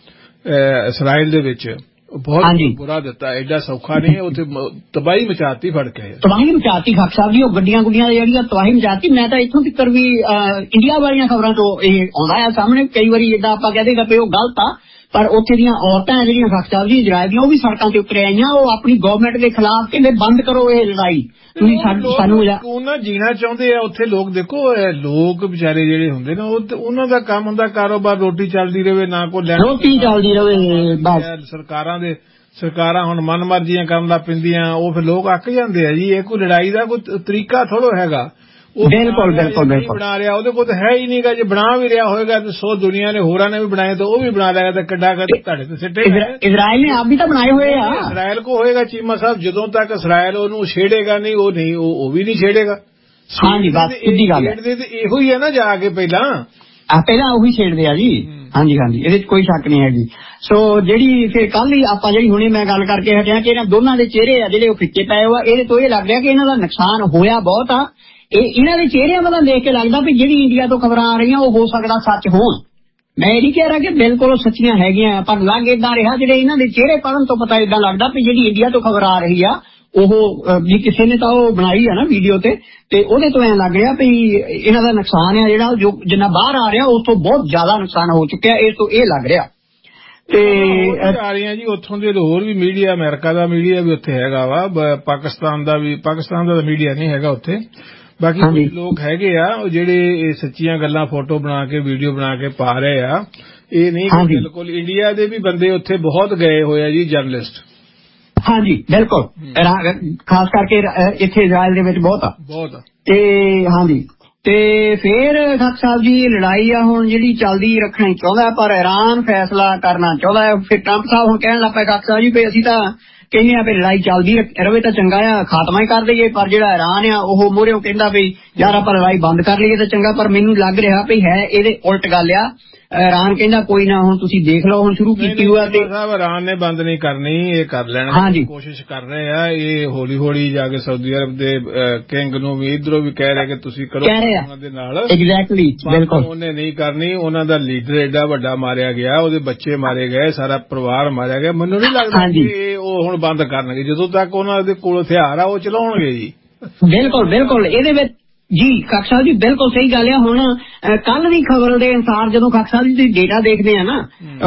ਇਸਰਾਈਲ ਦੇ ਵਿੱਚ ਬਹੁਤ ਬੁਰਾ ਦਿੱਤਾ, ਐਡਾ ਸੌਖਾ ਨਹੀਂ, ਉੱਥੇ ਤਬਾਹੀ ਮਚਾਤੀ ਫੜ ਕੇ, ਤਬਾਹੀ ਮਚਾਤੀ ਖਾਕ ਸਾਹਿਬ ਜੀ। ਉਹ ਗੱਡੀਆਂ ਗੁੱਡੀਆਂ ਜਿਹੜੀਆਂ ਤਬਾਹੀ ਮਚਾਤੀ। ਮੈਂ ਤਾਂ ਇੱਥੋਂ ਤੱਕ ਵੀ ਇੰਡੀਆ ਵਾਲੀਆਂ ਖਬਰਾਂ ਤੋਂ ਇਹ ਆਉਂਦਾ ਆ ਸਾਹਮਣੇ, ਕਈ ਵਾਰੀ ਏਦਾਂ ਆਪਾਂ ਕਹਦੇ ਕਿ ਉਹ ਗਲਤ ਆ, ਪਰ ਉੱਥੇ ਦੀਆਂ ਔਰਤਾਂ ਜਿਹੜੀਆਂ ਖਾਕ ਸਾਹਿਬ ਜੀ ਇਜ਼ਰਾਈਲ ਦੀਆਂ, ਉਹ ਵੀ ਸੜਕਾਂ ਤੇ ਉਤਰ ਆਈਆਂ। ਉਹ ਆਪਣੀ ਗਵਰਨਮੈਂਟ ਦੇ ਖਿਲਾਫ ਕਹਿੰਦੇ ਬੰਦ ਕਰੋ ਇਹ ਲੜਾਈ, ਤੁਸੀਂ ਸਾਨੂੰ ਉਹਨਾਂ ਜੀਣਾ ਚਾਹੁੰਦੇ ਆ ਉੱਥੇ ਲੋਕ। ਦੇਖੋ ਲੋਕ ਵਿਚਾਰੇ ਜਿਹੜੇ ਹੁੰਦੇ ਨਾ, ਉਹ ਉਹਨਾਂ ਦਾ ਕੰਮ ਹੁੰਦਾ ਕਾਰੋਬਾਰ, ਰੋਟੀ ਚੱਲਦੀ ਰਹੇ, ਨਾ ਕੋਈ ਲੈਣ ਰੋਟੀ ਚੱਲਦੀ ਰਹੇ। ਬਸ ਸਰਕਾਰਾਂ ਦੇ ਸਰਕਾਰਾਂ ਹੁਣ ਮਨ ਮਰਜ਼ੀਆਂ ਕਰਨ ਲੱਗ ਪੈਂਦੀਆਂ, ਉਹ ਫਿਰ ਲੋਕ ਅੱਕ ਜਾਂਦੇ ਆ ਜੀ। ਇਹ ਕੋਈ ਲੜਾਈ ਦਾ ਕੋਈ ਤਰੀਕਾ ਥੋੜੋ ਹੈਗਾ। ਉਹ ਬਿਲਕੁਲ ਬਿਲਕੁਲ ਬਿਲਕੁਲ ਬਣਾ ਰਿਹਾ, ਉਹਦੇ ਕੋਲ ਤਾਂ ਹੈ ਹੀ ਨਹੀਂਗਾ। ਜੇ ਬਣਾ ਵੀ ਰਿਹਾ ਹੋਏਗਾ ਤੇ ਸੋ ਦੁਨੀਆ ਨੇ ਹੋਰਾਂ ਨੇ ਵੀ ਬਣਾਏ ਤਾਂ ਉਹ ਵੀ ਬਣਾ ਲਿਆ, ਤਾਂ ਕਿੱਡਾ ਕਰ ਤੁਹਾਡੇ ਤੇ ਸਿੱਟੇ। ਇਜ਼ਰਾਈਲ ਨੇ ਆਪ ਵੀ ਤਾਂ ਬਣਾਏ ਹੋਏ ਆ। ਇਜ਼ਰਾਈਲ ਕੋ ਹੋਏਗਾ ਚੀਮਾ ਸਾਹਿਬ, ਜਦੋਂ ਤੱਕ ਇਜ਼ਰਾਈਲ ਉਹਨੂੰ ਛੇੜੇਗਾ ਨਹੀਂ, ਉਹ ਨਹੀਂ ਉਹ ਵੀ ਨਹੀਂ ਛੇੜੇਗਾ। ਹਾਂਜੀ ਬਸ ਸਿੱਧੀ ਗੱਲ ਹੈ, ਇਹੋ ਹੀ ਹੈ ਨਾ, ਜਾ ਕੇ ਪਹਿਲਾਂ ਆ ਪਹਿਲਾਂ ਉਹੀ ਛੇੜਦੇ ਆ ਜੀ। ਹਾਂਜੀ ਹਾਂਜੀ, ਇਹਦੇ ਚ ਕੋਈ ਸ਼ੱਕ ਨਹੀਂ ਹੈਗੀ। ਸੋ ਜਿਹੜੀ ਫਿਰ ਕੱਲ ਹੀ ਆਪਾਂ ਜਿਹੜੀ ਹੁਣੇ ਮੈਂ ਗੱਲ ਕਰਕੇ ਹਟਿਆ ਕਿ ਇਹਨਾਂ ਦੋਨਾਂ ਦੇ ਚਿਹਰੇ ਆ ਜਿਹੜੇ ਉਹ ਫਿੱਕੇ ਪਏ ਹੋਆ, ਇਹਦੇ ਤੋਂ ਇਹ ਲੱਗ ਰਿਹਾ ਕਿ ਇਹਨਾਂ ਦਾ ਨੁਕਸਾਨ ਹੋਇਆ ਬਹੁਤ ਆ। ਇਹ ਇਹਨਾਂ ਦੇ ਚਿਹਰਿਆਂ ਵੱਲੋਂ ਦੇਖ ਕੇ ਲੱਗਦਾ ਵੀ ਜਿਹੜੀ ਇੰਡੀਆ ਤੋਂ ਖਬਰਾਂ ਆ ਰਹੀਆਂ ਉਹ ਹੋ ਸਕਦਾ ਸੱਚ ਹੋਣ। ਮੈਂ ਇਹ ਨਹੀਂ ਕਹਿ ਰਿਹਾ ਕਿ ਬਿਲਕੁਲ ਉਹ ਸੱਚੀਆਂ ਹੈਗੀਆਂ, ਪਰ ਲੱਗ ਏਦਾਂ ਰਿਹਾ ਜਿਹੜੇ ਇਹਨਾਂ ਦੇ ਚਿਹਰੇ ਪੜ੍ਹਨ ਤੋਂ ਪਤਾ ਏਦਾਂ ਲੱਗਦਾ ਵੀ ਜਿਹੜੀ ਇੰਡੀਆ ਤੋਂ ਖਬਰ ਆ ਰਹੀ ਆ ਉਹ ਵੀ ਕਿਸੇ ਨੇ ਤਾਂ ਉਹ ਬਣਾਈ ਆ ਨਾ ਵੀਡੀਓ ਤੇ, ਤੇ ਉਹਦੇ ਤੋਂ ਐਂ ਲੱਗ ਰਿਹਾ ਵੀ ਇਹਨਾਂ ਦਾ ਨੁਕਸਾਨ ਆ ਜਿਹੜਾ ਜੋ ਜਿੰਨਾ ਬਾਹਰ ਆ ਰਿਹਾ ਉਸ ਤੋਂ ਬਹੁਤ ਜ਼ਿਆਦਾ ਨੁਕਸਾਨ ਹੋ ਚੁੱਕਿਆ, ਇਸ ਤੋਂ ਇਹ ਲੱਗ ਰਿਹਾ। ਤੇ ਆ ਰਹੀਆਂ ਜੀ ਉੱਥੋਂ ਦੇ ਹੋਰ ਵੀ ਮੀਡੀਆ, ਅਮਰੀਕਾ ਦਾ ਮੀਡੀਆ ਵੀ ਉੱਥੇ ਹੈਗਾ ਵਾ, ਪਾਕਿਸਤਾਨ ਦਾ ਵੀ, ਪਾਕਿਸਤਾਨ ਦਾ ਮੀਡੀਆ ਨਹੀਂ ਹੈਗਾ ਉੱਥੇ, ਬਾਕੀ ਕੁਝ ਲੋਕ ਹੈਗੇ ਆ ਉਹ ਜਿਹੜੇ ਸੱਚੀਆਂ ਗੱਲਾਂ ਫੋਟੋ ਬਣਾ ਕੇ ਵੀਡੀਓ ਬਣਾ ਕੇ ਪਾ ਰਹੇ ਆ। ਇਹ ਨਹੀਂ ਕਿ ਬਿਲਕੁਲ ਇੰਡੀਆ ਦੇ ਵੀ ਬੰਦੇ ਉੱਥੇ ਬਹੁਤ ਗਏ ਹੋਏ ਆ ਜੀ, ਜਰਨਲਿਸਟ। ਹਾਂਜੀ ਬਿਲਕੁਲ, ਖਾਸ ਕਰਕੇ ਇੱਥੇ ਇਜ਼ਰਾਈਲ ਦੇ ਵਿੱਚ ਬਹੁਤ ਆ ਬਹੁਤ। ਤੇ ਹਾਂਜੀ, ਤੇ ਫੇਰ ਖਾਕ ਸਾਹਿਬ ਜੀ ਲੜਾਈ ਆ ਹੁਣ ਜਿਹੜੀ ਚੱਲਦੀ ਰੱਖਣੀ ਚਾਹੁੰਦਾ, ਪਰ ਇਰਾਨ ਫੈਸਲਾ ਕਰਨਾ ਚਾਹੁੰਦਾ ਹੈ। ਫਿਰ ਟਰੰਪ ਸਾਹਿਬ ਹੁਣ ਕਹਿਣ ਲੱਗ ਪਏ ਖਾਕ ਸਾਹਿਬ ਜੀ ਵੀ ਅਸੀਂ ਤਾਂ ਕਹਿੰਦੇ ਆ ਵੀ ਲੜਾਈ ਚੱਲਦੀ ਰਵੇ ਤਾਂ ਚੰਗਾ ਆ, ਖਾਤਮਾ ਹੀ ਕਰ ਦਈਏ, ਪਰ ਜਿਹੜਾ ਇਰਾਨ ਆ ਉਹ ਮੂਹਰਿਓਂ ਕਹਿੰਦਾ ਵੀ ਯਾਰ ਆਪਾਂ ਲੜਾਈ ਬੰਦ ਕਰ ਲਈਏ ਤਾਂ ਚੰਗਾ। ਪਰ ਮੈਨੂੰ ਲੱਗ ਰਿਹਾ ਵੀ ਹੈ ਇਹਦੇ ਉਲਟ ਗੱਲ ਆ। ਇਰਾਨ ਕਹਿੰਦਾ ਕੋਈ ਨਾ, ਹੁਣ ਤੁਸੀਂ ਦੇਖ ਲਓ, ਹੁਣ ਸ਼ੁਰੂ ਕੀਤੀ ਹੋਇਆ ਤੇ ਇਰਾਨ ਨੇ ਬੰਦ ਨਹੀਂ ਕਰਨੀ, ਇਹ ਕਰ ਲੈਣ ਦੀ ਕੋਸ਼ਿਸ਼ ਕਰ ਰਹੇ ਆ। ਇਹ ਹੌਲੀ ਹੌਲੀ ਜਾ ਕੇ ਸਾਊਦੀ ਅਰਬ ਦੇ ਕਿੰਗ ਨੂੰ ਵੀ ਇਧਰੋਂ ਵੀ ਕਹਿ ਰਿਹਾ ਕਿ ਤੁਸੀਂ ਕਰੋ ਉਹਨਾਂ ਦੇ ਨਾਲ। ਐਗਜ਼ੈਕਟਲੀ ਬਿਲਕੁਲ, ਉਹਨੇ ਨਹੀਂ ਕਰਨੀ। ਉਹਨਾਂ ਦਾ ਲੀਡਰ ਏਡਾ ਵੱਡਾ ਮਾਰਿਆ ਗਿਆ, ਉਹਦੇ ਬੱਚੇ ਮਾਰੇ ਗਏ, ਸਾਰਾ ਪਰਿਵਾਰ ਮਾਰਿਆ ਗਿਆ। ਮੈਨੂੰ ਨਹੀਂ ਲੱਗਦਾ ਕਿ ਉਹ ਹੁਣ ਬੰਦ ਕਰਨਗੇ, ਜਦੋਂ ਤੱਕ ਉਹਨਾਂ ਦੇ ਕੋਲ ਹਥਿਆਰ ਆ ਉਹ ਚਲਾਉਣਗੇ ਜੀ। ਬਿਲਕੁਲ ਬਿਲਕੁਲ, ਇਹਦੇ ਵਿੱਚ ਜੀ ਖਾਕ ਸਾਹਿਬ ਜੀ ਬਿਲਕੁਲ ਸਹੀ ਗੱਲ ਆ। ਹੁਣ ਕੱਲ ਦੀ ਖਬਰ ਦੇ ਅਨੁਸਾਰ ਜਦੋਂ ਖਾਕ ਸਾਹਿਬ ਜੀ ਤੁਸੀਂ ਡੇਟਾ ਦੇਖਦੇ ਆ ਨਾ,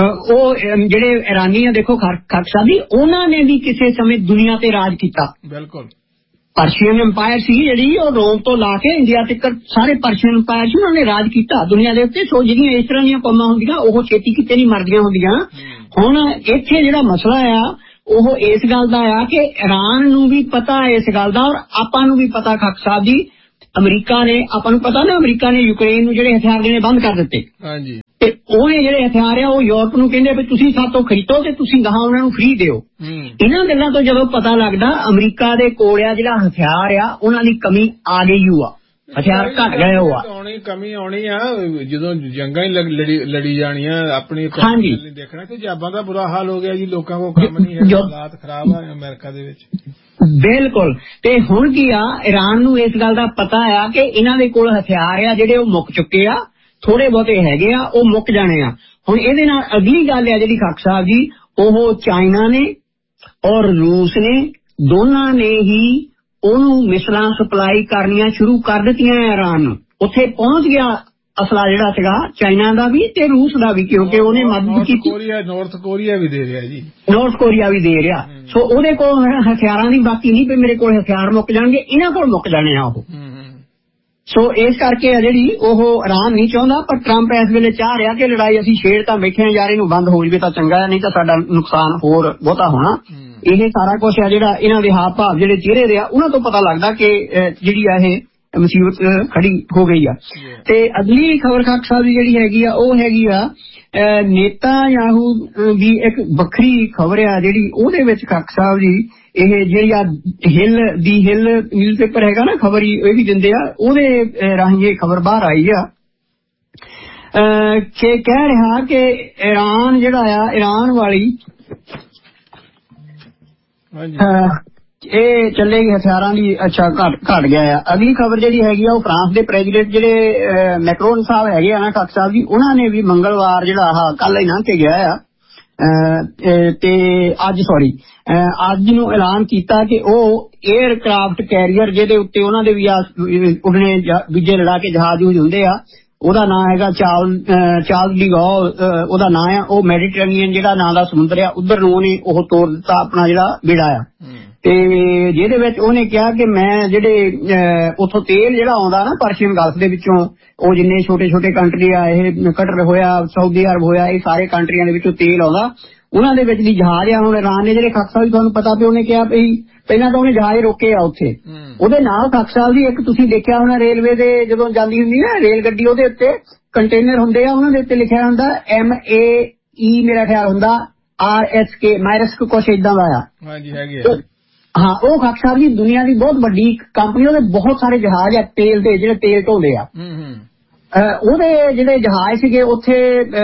ਉਹ ਜਿਹੜੇ ਇਰਾਨੀ ਆ ਦੇਖੋ ਖਾਕ ਸਾਹਿਬ ਜੀ, ਉਹਨਾਂ ਨੇ ਵੀ ਕਿਸੇ ਸਮੇਂ ਦੁਨੀਆ ਤੇ ਰਾਜ ਕੀਤਾ। ਬਿਲਕੁਲ, ਪਰਸ਼ੀਅਨ ਅੰਪਾਇਰ ਸੀ ਜਿਹੜੀ, ਉਹ ਰੋਮ ਤੋਂ ਲਾ ਕੇ ਇੰਡੀਆ ਤੱਕ ਸਾਰੇ ਪਰਸ਼ੀਅਨ ਅੰਪਾਇਰ ਸੀ, ਉਹਨਾਂ ਨੇ ਰਾਜ ਕੀਤਾ ਦੁਨੀਆ ਦੇ ਉੱਤੇ। ਸੋ ਜਿਹੜੀਆਂ ਇਸ ਤਰ੍ਹਾਂ ਦੀਆਂ ਕੌਮਾਂ ਹੁੰਦੀਆਂ ਉਹ ਛੇਤੀ ਕਿਤੇ ਨਹੀਂ ਮਰਦੀਆਂ ਹੁੰਦੀਆਂ। ਹੁਣ ਇੱਥੇ ਜਿਹੜਾ ਮਸਲਾ ਆ ਉਹ ਇਸ ਗੱਲ ਦਾ ਆ ਕਿ ਇਰਾਨ ਨੂੰ ਵੀ ਪਤਾ ਇਸ ਗੱਲ ਦਾ, ਔਰ ਆਪਾਂ ਨੂੰ ਵੀ ਪਤਾ ਖਾਕ ਸਾਹਿਬ ਜੀ। ਅਮਰੀਕਾ ਨੇ, ਆਪਾਂ ਨੂੰ ਪਤਾ ਨਾ, ਅਮਰੀਕਾ ਨੇ ਯੂਕਰੇਨ ਨੂੰ ਜਿਹੜੇ ਹਥਿਆਰ ਦੇਣੇ ਬੰਦ ਕਰ ਦਿੱਤੇ। ਹਾਂਜੀ, ਤੇ ਉਹਨੇ ਜਿਹੜੇ ਹਥਿਆਰ ਆ ਉਹ ਯੂਰਪ ਨੂੰ ਕਹਿੰਦੇ ਵੀ ਤੁਸੀਂ ਸਾਤੋਂ ਖਰੀਦੋ ਤੇ ਤੁਸੀਂ ਗਾਹਾਂ ਉਹਨਾਂ ਨੂੰ ਫ੍ਰੀ ਦਿਓ। ਇਹਨਾਂ ਗੱਲਾਂ ਤੋਂ ਜਦੋਂ ਪਤਾ ਲੱਗਦਾ ਅਮਰੀਕਾ ਦੇ ਕੋਲ ਆ ਜਿਹੜਾ ਹਥਿਆਰ ਆ ਉਹਨਾਂ ਦੀ ਕਮੀ ਆ ਗਈ ਹੋਆ, ਹਥਿਆਰ ਘਟ ਗਏ ਹੋਆ। ਆਉਣੀ ਕਮੀ ਆਉਣੀ ਆ ਜਦੋਂ ਜੰਗਾਂ ਹੀ ਲੜੀ ਜਾਣੀਆਂ, ਆਪਣੀ ਨਹੀਂ ਦੇਖਣਾ ਕਿ ਜਾਬਾਂ ਦਾ ਬੁਰਾ ਹਾਲ ਹੋ ਗਿਆ ਜੀ, ਲੋਕਾਂ ਕੋਲ ਕੰਮ ਨਹੀਂ ਹੈ, ਹਾਲਾਤ ਖਰਾਬ ਆ ਅਮਰੀਕਾ ਦੇ ਵਿੱਚ। ਬਿਲਕੁਲ, ਤੇ ਹੁਣ ਕੀ ਆ, ਇਰਾਨ ਨੂੰ ਇਸ ਗੱਲ ਦਾ ਪਤਾ ਆ ਕਿ ਇਹਨਾਂ ਦੇ ਕੋਲ ਹਥਿਆਰ ਆ ਜਿਹੜੇ ਉਹ ਮੁੱਕ ਚੁੱਕੇ ਆ, ਥੋੜੇ ਬਹੁਤੇ ਹੈਗੇ ਆ, ਉਹ ਮੁੱਕ ਜਾਣੇ ਆ। ਹੁਣ ਇਹਦੇ ਨਾਲ ਅਗਲੀ ਗੱਲ ਆ ਜਿਹੜੀ ਖਾਕ ਸਾਹਿਬ ਜੀ, ਉਹ ਚਾਈਨਾ ਨੇ ਔਰ ਰੂਸ ਨੇ ਦੋਨਾਂ ਨੇ ਹੀ ਉਹਨੂੰ ਮਿਸਲਾਂ ਸਪਲਾਈ ਕਰਨੀਆਂ ਸ਼ੁਰੂ ਕਰ ਦਿੱਤੀਆਂ ਇਰਾਨ ਨੂੰ। ਉੱਥੇ ਪਹੁੰਚ ਗਿਆ ਅਸਲਾ ਜਿਹੜਾ ਸੀਗਾ ਚਾਈਨਾ ਦਾ ਵੀ ਤੇ ਰੂਸ ਦਾ ਵੀ, ਕਿਉਂਕਿ ਉਹਨੇ ਮਦਦ ਕੀਤੀ। ਨਾਰਥ ਕੋਰੀਆ ਵੀ ਦੇ ਰਿਹਾ ਜੀ, ਨਾਰਥ ਕੋਰੀਆ ਵੀ ਦੇ ਰਿਹਾ। ਸੋ ਉਹਦੇ ਕੋਲ ਹਥਿਆਰਾਂ ਦੀ ਬਾਕੀ ਨਹੀਂ ਵੀ ਮੇਰੇ ਕੋਲ ਹਥਿਆਰ ਮੁੱਕ ਜਾਣਗੇ, ਇਹਨਾਂ ਕੋਲ ਮੁੱਕ ਜਾਣੇ ਆ ਉਹ। ਸੋ ਇਸ ਕਰਕੇ ਆ ਜਿਹੜੀ ਉਹ ਇਰਾਨ ਨਹੀਂ ਚਾਹੁੰਦਾ, ਪਰ ਟਰੰਪ ਇਸ ਵੇਲੇ ਚਾਹ ਰਿਹਾ ਕਿ ਲੜਾਈ ਅਸੀਂ ਛੇੜ ਤਾਂ ਬੈਠੇ ਆ ਯਾਰ, ਇਹਨੂੰ ਬੰਦ ਹੋ ਜਾਵੇ ਤਾਂ ਚੰਗਾ, ਨਹੀਂ ਤਾਂ ਸਾਡਾ ਨੁਕਸਾਨ ਹੋਰ ਬਹੁਤਾ ਹੋਣਾ। ਇਹ ਸਾਰਾ ਕੁਝ ਆ ਜਿਹੜਾ ਇਹਨਾਂ ਦੇ ਹਾਵ ਭਾਵ ਜਿਹੜੇ ਚਿਹਰੇ ਦੇ ਆ ਉਹਨਾਂ ਤੋਂ ਪਤਾ ਲੱਗਦਾ ਕਿ ਜਿਹੜੀ ਆ ਇਹ ਮੁਸੀਬਤ ਖੜੀ ਹੋ ਗਈ ਆ। ਤੇ ਅਗਲੀ ਖਬਰ ਖਾਕ ਸਾਹਿਬ ਦੀ ਜਿਹੜੀ ਹੈਗੀ ਆ ਉਹ ਹੈਗੀ ਆ ਨੇਤਾਨਯਾਹੂ ਦੀ ਇੱਕ ਵੱਖਰੀ ਖਬਰ ਆ ਜਿਹੜੀ, ਉਹਦੇ ਵਿੱਚ ਖਾਕ ਸਾਹਿਬ ਜੀ ਇਹ ਜਿਹੜੀ ਆ ਹਿੱਲ ਦੀ ਹਿੱਲ ਨਿਊਜ਼ ਪੇਪਰ ਹੈਗਾ ਨਾ, ਖਬਰ ਇਹ ਵੀ ਦਿੰਦੇ ਆ, ਉਹਦੇ ਰਾਹੀਂ ਇਹ ਖਬਰ ਬਾਹਰ ਆਈ ਆ ਕਿ ਕਹਿ ਰਿਹਾ ਕਿ ਈਰਾਨ ਜਿਹੜਾ ਆ ਈਰਾਨ ਵਾਲੀ ਇਹ ਚੱਲੇਗੀ ਹਥਿਆਰਾਂ ਦੀ ਅੱਛਾ ਘਟ ਘਟ ਗਿਆ ਆ। ਅਗਲੀ ਖਬਰ ਜਿਹੜੀ ਹੈਗੀ ਆ ਉਹ ਫਰਾਂਸ ਦੇ ਪ੍ਰੈਜ਼ੀਡੈਂਟ ਜਿਹੜੇ ਮੈਕਰੋਨ ਸਾਹਿਬ ਹੈਗੇ ਆ ਨਾ ਖਾਕ ਸਾਹਿਬ ਜੀ, ਉਹਨਾਂ ਨੇ ਵੀ ਮੰਗਲਵਾਰ ਜਿਹੜਾ ਆਹ ਕੱਲ ਹੀ ਲੰਘ ਕੇ ਗਿਆ ਆ ਤੇ ਅੱਜ ਸੌਰੀ ਅੱਜ ਨੂੰ ਐਲਾਨ ਕੀਤਾ ਕਿ ਉਹ 에ਅਰਕ੍ਰਾਫਟ ਕੈਰੀਅਰ ਜਿਹਦੇ ਉੱਤੇ ਉਹਨਾਂ ਦੇ ਵੀ ਉਡਣੇ ਦੂਜੇ ਲੜਾਕੇ ਜਹਾਜ਼ ਹੁੰਦੇ ਆ, ਉਹਦਾ ਨਾਂ ਹੈਗਾ ਚਾਰਲ ਚਾਰਲਸ ਡੀ ਗੌਲ ਉਹਦਾ ਨਾਂ ਆ। ਉਹ ਮੈਡੀਟਰੇਨੀਅਨ ਜਿਹੜਾ ਨਾਂ ਦਾ ਸਮੁੰਦਰ ਆ ਉਧਰ ਨੂੰ ਉਹਨੇ ਉਹ ਤੋਰ ਦਿੱਤਾ ਆਪਣਾ ਜਿਹੜਾ ਬੇੜਾ ਆ। ਤੇ ਜਿਹਦੇ ਵਿੱਚ ਉਹਨੇ ਕਿਹਾ ਕਿ ਮੈਂ ਜਿਹੜੇ ਉੱਥੋਂ ਤੇਲ ਜਿਹੜਾ ਆਉਂਦਾ ਨਾ ਪਰਸ਼ੀਅਨ ਗਲਫ ਦੇ ਵਿੱਚੋਂ, ਉਹ ਜਿੰਨੇ ਛੋਟੇ ਛੋਟੇ ਕੰਟਰੀ ਆ, ਇਹ ਕਟਰ ਹੋਇਆ, ਸਾਊਦੀ ਅਰਬ ਹੋਇਆ, ਇਹ ਸਾਰੇ ਕੰਟਰੀਆਂ ਦੇ ਵਿੱਚੋਂ ਤੇਲ ਆਉਂਦਾ, ਉਹਨਾਂ ਦੇ ਵਿੱਚ ਦੀ ਜਹਾਜ਼ ਆ। ਹੁਣ ਇਰਾਨ ਨੇ ਜਿਹੜੇ ਖਾਕਸਾ ਵੀ ਤੁਹਾਨੂੰ ਪਤਾ ਵੀ ਉਹਨੇ ਕਿਹਾ ਵੀ ਪਹਿਲਾਂ ਤਾਂ ਉਹਨੇ ਜਹਾਜ਼ ਰੋਕੇ ਆ ਉੱਥੇ। ਉਹਦੇ ਨਾਲ ਖਾਕਸਾ ਦੀ ਇੱਕ ਤੁਸੀਂ ਦੇਖਿਆ ਹੋਣਾ ਰੇਲਵੇ ਦੇ ਜਦੋਂ ਜਾਂਦੀ ਹੁੰਦੀ ਨਾ ਰੇਲ ਗੱਡੀ, ਉਹਦੇ ਉੱਤੇ ਕੰਟੇਨਰ ਹੁੰਦੇ ਆ, ਉਹਨਾਂ ਦੇ ਉੱਤੇ ਲਿਖਿਆ ਹੁੰਦਾ ਐਮ ਏ ਈ ਮੇਰਾ ਖਿਆਲ ਹੁੰਦਾ ਆਰ ਐਸ ਕੇ ਮਾਇਰਸਕ ਕੁਛ ਏਦਾਂ ਦਾ ਆ। ਹਾਂ, ਉਹ ਖਾਕ ਸਾਹਿਬ ਦੀ ਦੁਨੀਆ ਦੀ ਬਹੁਤ ਵੱਡੀ ਕੰਪਨੀ, ਉਹਦੇ ਬਹੁਤ ਸਾਰੇ ਜਹਾਜ਼ ਆ ਤੇਲ ਦੇ ਜਿਹੜੇ ਤੇਲ ਢੋਂਦੇ ਆ। ਉਹਦੇ ਜਿਹੜੇ ਜਹਾਜ਼ ਸੀਗੇ ਉੱਥੇ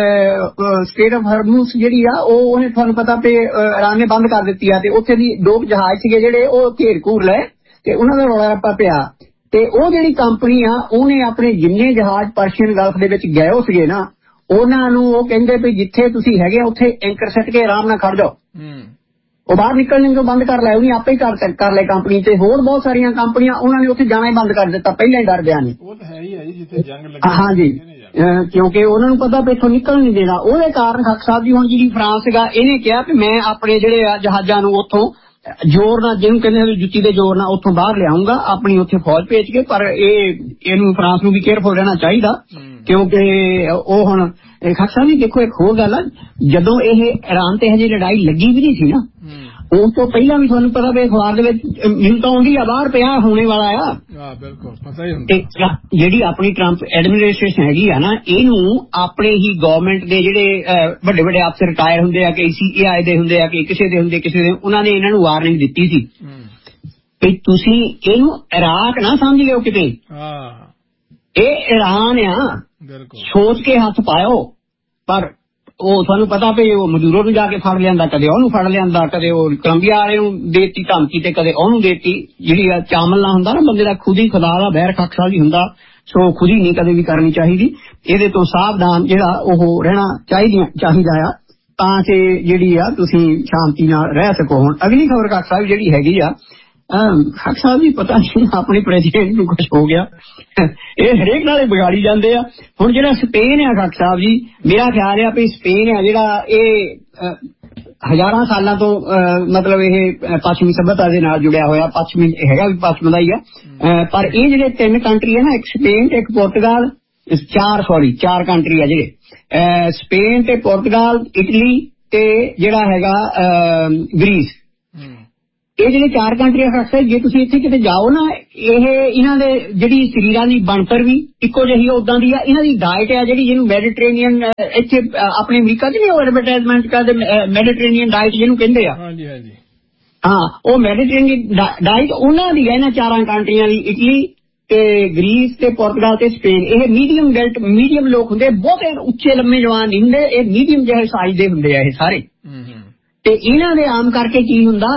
ਸਟੇਟ ਆਫ ਹਰਮੂਸ ਜਿਹੜੀ ਆ ਉਹ ਉਹਨੇ ਤੁਹਾਨੂੰ ਪਤਾ ਵੀ ਇਰਾਨ ਨੇ ਬੰਦ ਕਰ ਦਿੱਤੀ ਆ, ਤੇ ਉੱਥੇ ਦੀ ਦੋ ਜਹਾਜ਼ ਸੀਗੇ ਜਿਹੜੇ ਉਹ ਘੇਰ ਘੂਰ ਲਏ ਤੇ ਉਹਨਾਂ ਦਾ ਰੌਲਾ ਰੱਪਾ ਪਿਆ। ਤੇ ਉਹ ਜਿਹੜੀ ਕੰਪਨੀ ਆ ਉਹਨੇ ਆਪਣੇ ਜਿੰਨੇ ਜਹਾਜ਼ ਪਰਸ਼ੀਅਨ ਗਲਫ ਦੇ ਵਿੱਚ ਗਏ ਸੀਗੇ ਨਾ, ਉਹਨਾਂ ਨੂੰ ਉਹ ਕਹਿੰਦੇ ਵੀ ਜਿੱਥੇ ਤੁਸੀਂ ਹੈਗੇ ਆ ਉੱਥੇ ਐਂਕਰ ਸੱਟ ਕੇ ਆਰਾਮ ਨਾਲ ਖੜ ਜਾਓ, ਉਹ ਬਾਹਰ ਨਿਕਲਣ ਤੋਂ ਬੰਦ ਕਰ ਲਿਆ। ਉਹਨੇ ਆਪੇ ਹੀ ਕਰ ਕਰ ਲਏ ਕੰਪਨੀ ਤੇ ਹੋਰ ਬਹੁਤ ਸਾਰੀਆਂ ਕੰਪਨੀਆਂ, ਉਹਨਾਂ ਨੇ ਉੱਥੇ ਜਾਣਾ ਹੀ ਬੰਦ ਕਰ ਦਿੱਤਾ ਪਹਿਲਾਂ ਹੀ ਡਰਦਿਆਂ ਨੇ। ਉਹ ਤਾਂ ਹੈ ਹੀ ਹੈ ਜਿੱਥੇ ਜੰਗ ਲੱਗੀ। ਹਾਂਜੀ, ਕਿਉਂਕਿ ਉਹਨਾਂ ਨੂੰ ਪਤਾ ਵੀ ਇੱਥੋਂ ਨਿਕਲ ਨਹੀਂ ਦੇਣਾ। ਉਹਦੇ ਕਾਰਨ ਖਾਕ ਸਾਹਿਬ ਜੀ ਹੁਣ ਜਿਹੜੀ ਫਰਾਂਸ ਸੀਗਾ ਇਹਨੇ ਕਿਹਾ ਵੀ ਮੈਂ ਆਪਣੇ ਜਿਹੜੇ ਆ ਜਹਾਜ਼ਾਂ ਨੂੰ ਉੱਥੋਂ ਜ਼ੋਰ ਨਾਲ, ਜਿਹਨੂੰ ਕਹਿੰਦੇ ਜੁੱਤੀ ਦੇ ਜ਼ੋਰ ਨਾਲ ਉੱਥੋਂ ਬਾਹਰ ਲਿਆਉਂਗਾ ਆਪਣੀ ਉੱਥੇ ਫੌਜ ਭੇਜ ਕੇ। ਪਰ ਇਹ ਇਹਨੂੰ ਫਰਾਂਸ ਨੂੰ ਵੀ ਕੇਅਰਫੁਲ ਰਹਿਣਾ ਚਾਹੀਦਾ, ਕਿਉਂਕਿ ਉਹ ਹੁਣ ਖਾਕ ਸਾਹਿਬ ਜੀ ਦੇਖੋ ਇੱਕ ਹੋਰ ਗੱਲ ਆ, ਜਦੋਂ ਇਹ ਇਰਾਨ ਤੇ ਹਜੇ ਲੜਾਈ ਲੱਗੀ ਵੀ ਨਹੀਂ ਸੀ ਨਾ, ਉਸ ਤੋਂ ਪਹਿਲਾਂ ਵੀ ਤੁਹਾਨੂੰ ਪਤਾ ਵੀ ਅਖਬਾਰ ਦੇ ਵਿੱਚ ਨਿਊਜ਼ ਤਾਂ ਆਉਂਦੀ ਆ ਬਾਹਰ ਪਿਆ ਹੋਣੇ ਵਾਲਾ ਆ। ਬਿਲਕੁਲ ਪਤਾ ਹੀ ਹੁੰਦਾ। ਜਿਹੜੀ ਆਪਣੀ ਟਰੰਪ ਐਡਮਿਨਿਸਟ੍ਰੇਸ਼ਨ ਹੈਗੀ ਆ ਨਾ, ਇਹਨੂੰ ਆਪਣੇ ਹੀ ਗਵਰਨਮੈਂਟ ਦੇ ਜਿਹੜੇ ਵੱਡੇ ਵੱਡੇ ਅਫਸਰ ਰਿਟਾਇਰ ਹੁੰਦੇ ਆ, ਕਿ ਸੀ ਏ ਆਈ ਦੇ ਹੁੰਦੇ ਆ, ਕਿ ਕਿਸੇ ਦੇ ਹੁੰਦੇ ਕਿਸੇ ਦੇ, ਉਹਨਾਂ ਨੇ ਇਹਨਾਂ ਨੂੰ ਵਾਰਨਿੰਗ ਦਿੱਤੀ ਸੀ ਕਿ ਤੁਸੀਂ ਇਹਨੂੰ ਇਰਾਕ ਨਾ ਸਮਝ ਲਿਓ ਕਿਤੇ, ਇਹ ਇਰਾਨ ਆ, ਸੋਚ ਕੇ ਹੱਥ ਪਾਇਓ। ਪਰ ਉਹ ਤੁਹਾਨੂੰ ਪਤਾ ਵੀ ਉਹ ਮਜ਼ਦੂਰੋ ਨੂੰ ਜਾ ਕੇ ਫੜ ਲਿਆਂਦਾ, ਕਦੇ ਉਹਨੂੰ ਫੜ ਲਿਆਂਦਾ, ਕਦੇ ਉਹ ਕੋਲੰਬੀਆ ਵਾਲੇ ਨੂੰ ਦੇਤੀ ਧਮਕੀ ਤੇ ਕਦੇ ਉਹਨੂੰ ਦੇਤੀ। ਜਿਹੜੀ ਚਾਮਲ ਨਾ ਹੁੰਦਾ ਨਾ ਬੰਦੇ ਦਾ, ਖੁਦ ਹੀ ਖੁਦਾ ਦਾ ਬਹਿਰ ਖਾਕ ਸਾਹਿਬ ਹੀ ਹੁੰਦਾ, ਸੋ ਖੁਦ ਹੀ ਨਹੀਂ ਕਦੇ ਵੀ ਕਰਨੀ ਚਾਹੀਦੀ। ਇਹਦੇ ਤੋਂ ਸਾਵਧਾਨ ਜਿਹੜਾ ਉਹ ਰਹਿਣਾ ਚਾਹੀਦਾ ਚਾਹੀਦਾ ਆ, ਤਾਂ ਕਿ ਜਿਹੜੀ ਆ ਤੁਸੀਂ ਸ਼ਾਂਤੀ ਨਾਲ ਰਹਿ ਸਕੋ। ਹੁਣ ਅਗਲੀ ਖਬਰ ਖਾਕ ਸਾਹਿਬ ਜਿਹੜੀ ਹੈਗੀ ਆ, ਖਾਕ ਸਾਹਿਬ ਜੀ ਪਤਾ ਨਹੀਂ ਆਪਣੇ ਪ੍ਰੈਜ਼ੀਡੈਂਟ ਨੂੰ ਕੁਛ ਹੋ ਗਿਆ, ਇਹ ਹਰੇਕ ਨਾਲੇ ਵਿਗਾੜੀ ਜਾਂਦੇ ਆ। ਹੁਣ ਜਿਹੜਾ ਸਪੇਨ ਆ ਖਾਕ ਸਾਹਿਬ ਜੀ, ਮੇਰਾ ਖਿਆਲ ਆ ਵੀ ਸਪੇਨ ਆ ਜਿਹੜਾ ਇਹ ਹਜ਼ਾਰਾਂ ਸਾਲਾਂ ਤੋਂ ਮਤਲਬ ਇਹ ਪੱਛਮੀ ਸੱਭਿਅਤਾ ਦੇ ਨਾਲ ਜੁੜਿਆ ਹੋਇਆ, ਪੱਛਮੀ ਹੈਗਾ ਵੀ ਪੱਛਮ ਦਾ ਹੀ ਆ। ਪਰ ਇਹ ਜਿਹੜੇ ਤਿੰਨ ਕੰਟਰੀ ਆ ਨਾ, ਇੱਕ ਸਪੇਨ ਤੇ ਇੱਕ ਪੁਰਤਗਾਲ, ਚਾਰ ਸੌਰੀ ਚਾਰ ਕੰਟਰੀ ਆ ਜਿਹੜੇ, ਸਪੇਨ ਤੇ ਪੁਰਤਗਾਲ, ਇਟਲੀ ਤੇ ਜਿਹੜਾ ਹੈਗਾ ਗ੍ਰੀਸ, ਇਹ ਜਿਹੜੇ ਚਾਰ ਕੰਟਰੀਆਂ ਖਾਕ ਜੇ ਤੁਸੀਂ ਇੱਥੇ ਕਿਤੇ ਜਾਓ ਨਾ, ਇਹ ਇਹਨਾਂ ਦੇ ਜਿਹੜੀ ਸਰੀਰਾਂ ਦੀ ਬਣਤਰ ਵੀ ਇੱਕੋ ਜਿਹੀ ਉਦਾਂ ਦੀ ਆ। ਇਹਨਾਂ ਦੀ ਡਾਇਟ ਆ ਜਿਹੜੀ, ਜਿਹਨੂੰ ਮੈਡੀਟਰੇਨੀਅਨ, ਇੱਥੇ ਆਪਣੇ ਅਮਰੀਕਾ ਚ ਨਹੀਂ ਉਹ ਐਡਵਰਟਾਈਜ਼ਮੈਂਟ ਕਰਦੇ ਮੈਡੀਟਰੇਨੀਅਨ ਡਾਇਟ ਜਿਹਨੂੰ ਕਹਿੰਦੇ ਆ, ਹਾਂਜੀ ਹਾਂਜੀ ਹਾਂ, ਉਹ ਮੈਡੀਟਰੇਨੀਅਨ ਡਾਇਟ ਉਹਨਾਂ ਦੀ ਹੈ ਇਹਨਾਂ ਚਾਰਾਂ ਕੰਟਰੀਆਂ ਦੀ, ਇਟਲੀ ਤੇ ਗ੍ਰੀਸ ਤੇ ਪੁਰਤਗਾਲ ਤੇ ਸਪੇਨ। ਇਹ ਮੀਡੀਅਮ ਬੈਲਟ ਮੀਡੀਅਮ ਲੋਕ ਹੁੰਦੇ, ਬਹੁਤੇ ਉੱਚੇ ਲੰਮੇ ਜਵਾਨ ਨਹੀਂ ਹੁੰਦੇ, ਇਹ ਮੀਡੀਅਮ ਜਿਹੇ ਸਾਈਜ਼ ਦੇ ਹੁੰਦੇ ਆ ਇਹ ਸਾਰੇ। ਤੇ ਇਹਨਾਂ ਦੇ ਆਮ ਕਰਕੇ ਕੀ ਹੁੰਦਾ,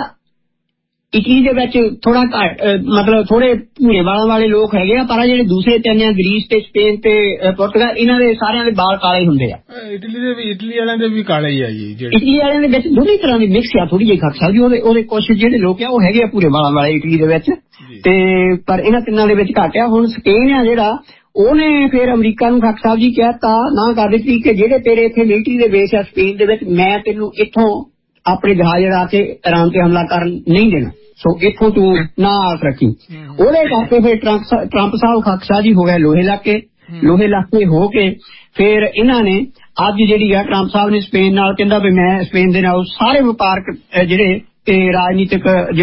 ਇਟਲੀ ਦੇ ਵਿੱਚ ਥੋੜਾ ਘੱਟ ਮਤਲਬ ਥੋੜੇ ਭੂਰੇ ਵਾਲਾਂ ਵਾਲੇ ਲੋਕ ਹੈਗੇ ਆ, ਪਰ ਜਿਹੜੇ ਦੂਸਰੇ ਤਿੰਨ ਆ ਗ੍ਰੀਸ ਤੇ ਸਪੇਨ ਤੇ ਪੁਰਤਗਾਲ, ਇਹਨਾਂ ਦੇ ਸਾਰਿਆਂ ਦੇ ਵਾਲ ਕਾਲੇ ਹੁੰਦੇ ਆ। ਇਟਲੀ ਦੇ ਵੀ ਇਟਲੀ ਵਾਲਿਆਂ ਦੇ ਵੀ ਕਾਲੇ ਹੀ ਆ ਜੀ, ਇਟਲੀ ਵਾਲਿਆਂ ਦੇ ਵਿੱਚ ਦੋਨੇ ਤਰ੍ਹਾਂ ਦੀ ਮਿਕਸ ਆ ਥੋੜੀ ਜਿਹੀ ਖਾਕ ਸਾਹਿਬ ਜੀ। ਉਹਦੇ ਉਹਦੇ ਕੁਛ ਜਿਹੜੇ ਲੋਕ ਆ ਉਹ ਹੈਗੇ ਆ ਭੂਰੇ ਵਾਲਾਂ ਵਾਲੇ ਇਟਲੀ ਦੇ ਵਿੱਚ, ਤੇ ਪਰ ਇਹਨਾਂ ਤਿੰਨਾਂ ਦੇ ਵਿੱਚ ਘੱਟ ਆ। ਹੁਣ ਸਪੇਨ ਆ ਜਿਹੜਾ, ਉਹਨੇ ਫਿਰ ਅਮਰੀਕਾ ਨੂੰ ਖਾਕ ਸਾਹਿਬ ਜੀ ਕਹਿਤਾ, ਨਾ ਕਰ ਦਿੱਤੀ ਕਿ ਜਿਹੜੇ ਤੇਰੇ ਇੱਥੇ ਮਿਲਟਰੀ ਦੇ ਬੇਸ ਆ ਸਪੇਨ ਦੇ ਵਿੱਚ, ਮੈਂ ਤੈਨੂੰ ਇੱਥੋਂ ਆਪਣੇ ਜਹਾਜ਼ ਜਿਹੜਾ ਕੇ ਇਰਾਨ ਤੇ ਹਮਲਾ ਕਰਨ ਨਹੀਂ ਦੇਣਾ, ਸੋ ਇੱਥੋਂ ਤੂੰ ਨਾ ਆਸ ਰੱਖੀ। ਉਹਦੇ ਕਰਕੇ ਫਿਰ ਟਰੰਪ ਟਰੰਪ ਸਾਹਿਬ ਖਾਕ ਸਾਹਿਬ ਜੀ ਹੋ ਗਏ ਲੋਹੇ ਲਾਕੇ ਲੋਹੇ ਲਾਕੇ ਹੋ ਕੇ ਫਿਰ ਇਹਨਾਂ ਨੇ ਅੱਜ ਜਿਹੜੀ ਆ ਟਰੰਪ ਸਾਹਿਬ ਨੇ ਸਪੇਨ ਨਾਲ ਕਹਿੰਦਾ ਵੀ ਮੈਂ ਸਪੇਨ ਦੇ ਨਾਲ ਸਾਰੇ ਵਪਾਰਕ ਜਿਹੜੇ ਤੇ ਰਾਜਨੀਤਿਕ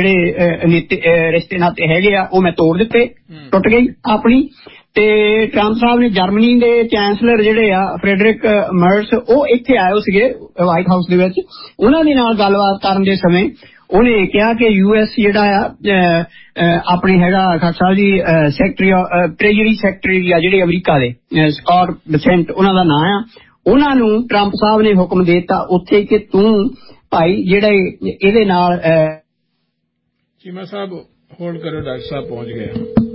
ਜਿਹੜੇ ਰਿਸ਼ਤੇ ਨਾਤੇ ਹੈਗੇ ਆ ਉਹ ਮੈਂ ਤੋੜ ਦਿੱਤੇ, ਟੁੱਟ ਗਈ ਆਪਣੀ। ਤੇ ਟਰੰਪ ਸਾਹਿਬ ਨੇ ਜਰਮਨੀ ਦੇ ਚਾਂਸਲਰ ਜਿਹੜੇ ਆ ਫਰੈਡਰਿਕ ਮਰਸ, ਉਹ ਇੱਥੇ ਆਏ ਸੀਗੇ ਵਾਈਟ ਹਾਊਸ ਦੇ ਵਿੱਚ, ਉਹਨਾਂ ਦੇ ਨਾਲ ਗੱਲਬਾਤ ਕਰਨ ਦੇ ਸਮੇਂ ਉਹਨੇ ਕਿਹਾ ਕਿ ਯੂ ਐਸ ਜਿਹੜਾ ਆ ਆਪਣੇ ਹੈਗਾ ਖਾਲਸਾ ਸਾਹਿਬ ਜੀ ਸੈਕਟਰੀ ਟ੍ਰੇਜਰੀ ਸੈਕਟਰੀ ਆ ਜਿਹੜੇ ਅਮਰੀਕਾ ਦੇ ਸਕਾਟ ਬੈਸੈਂਟ ਉਹਨਾਂ ਦਾ ਨਾਂ ਆ। ਉਹਨਾਂ ਨੂੰ ਟਰੰਪ ਸਾਹਿਬ ਨੇ ਹੁਕਮ ਦੇ ਦਿੱਤਾ ਉੱਥੇ ਕਿ ਤੂੰ ਭਾਈ ਜਿਹੜੇ ਇਹਦੇ ਨਾਲ ਚੀਮਾ ਸਾਹਿਬ ਹੋਲਡ ਕਰੋ, ਡਾਕਟਰ ਸਾਹਿਬ ਪਹੁੰਚ ਗਏ।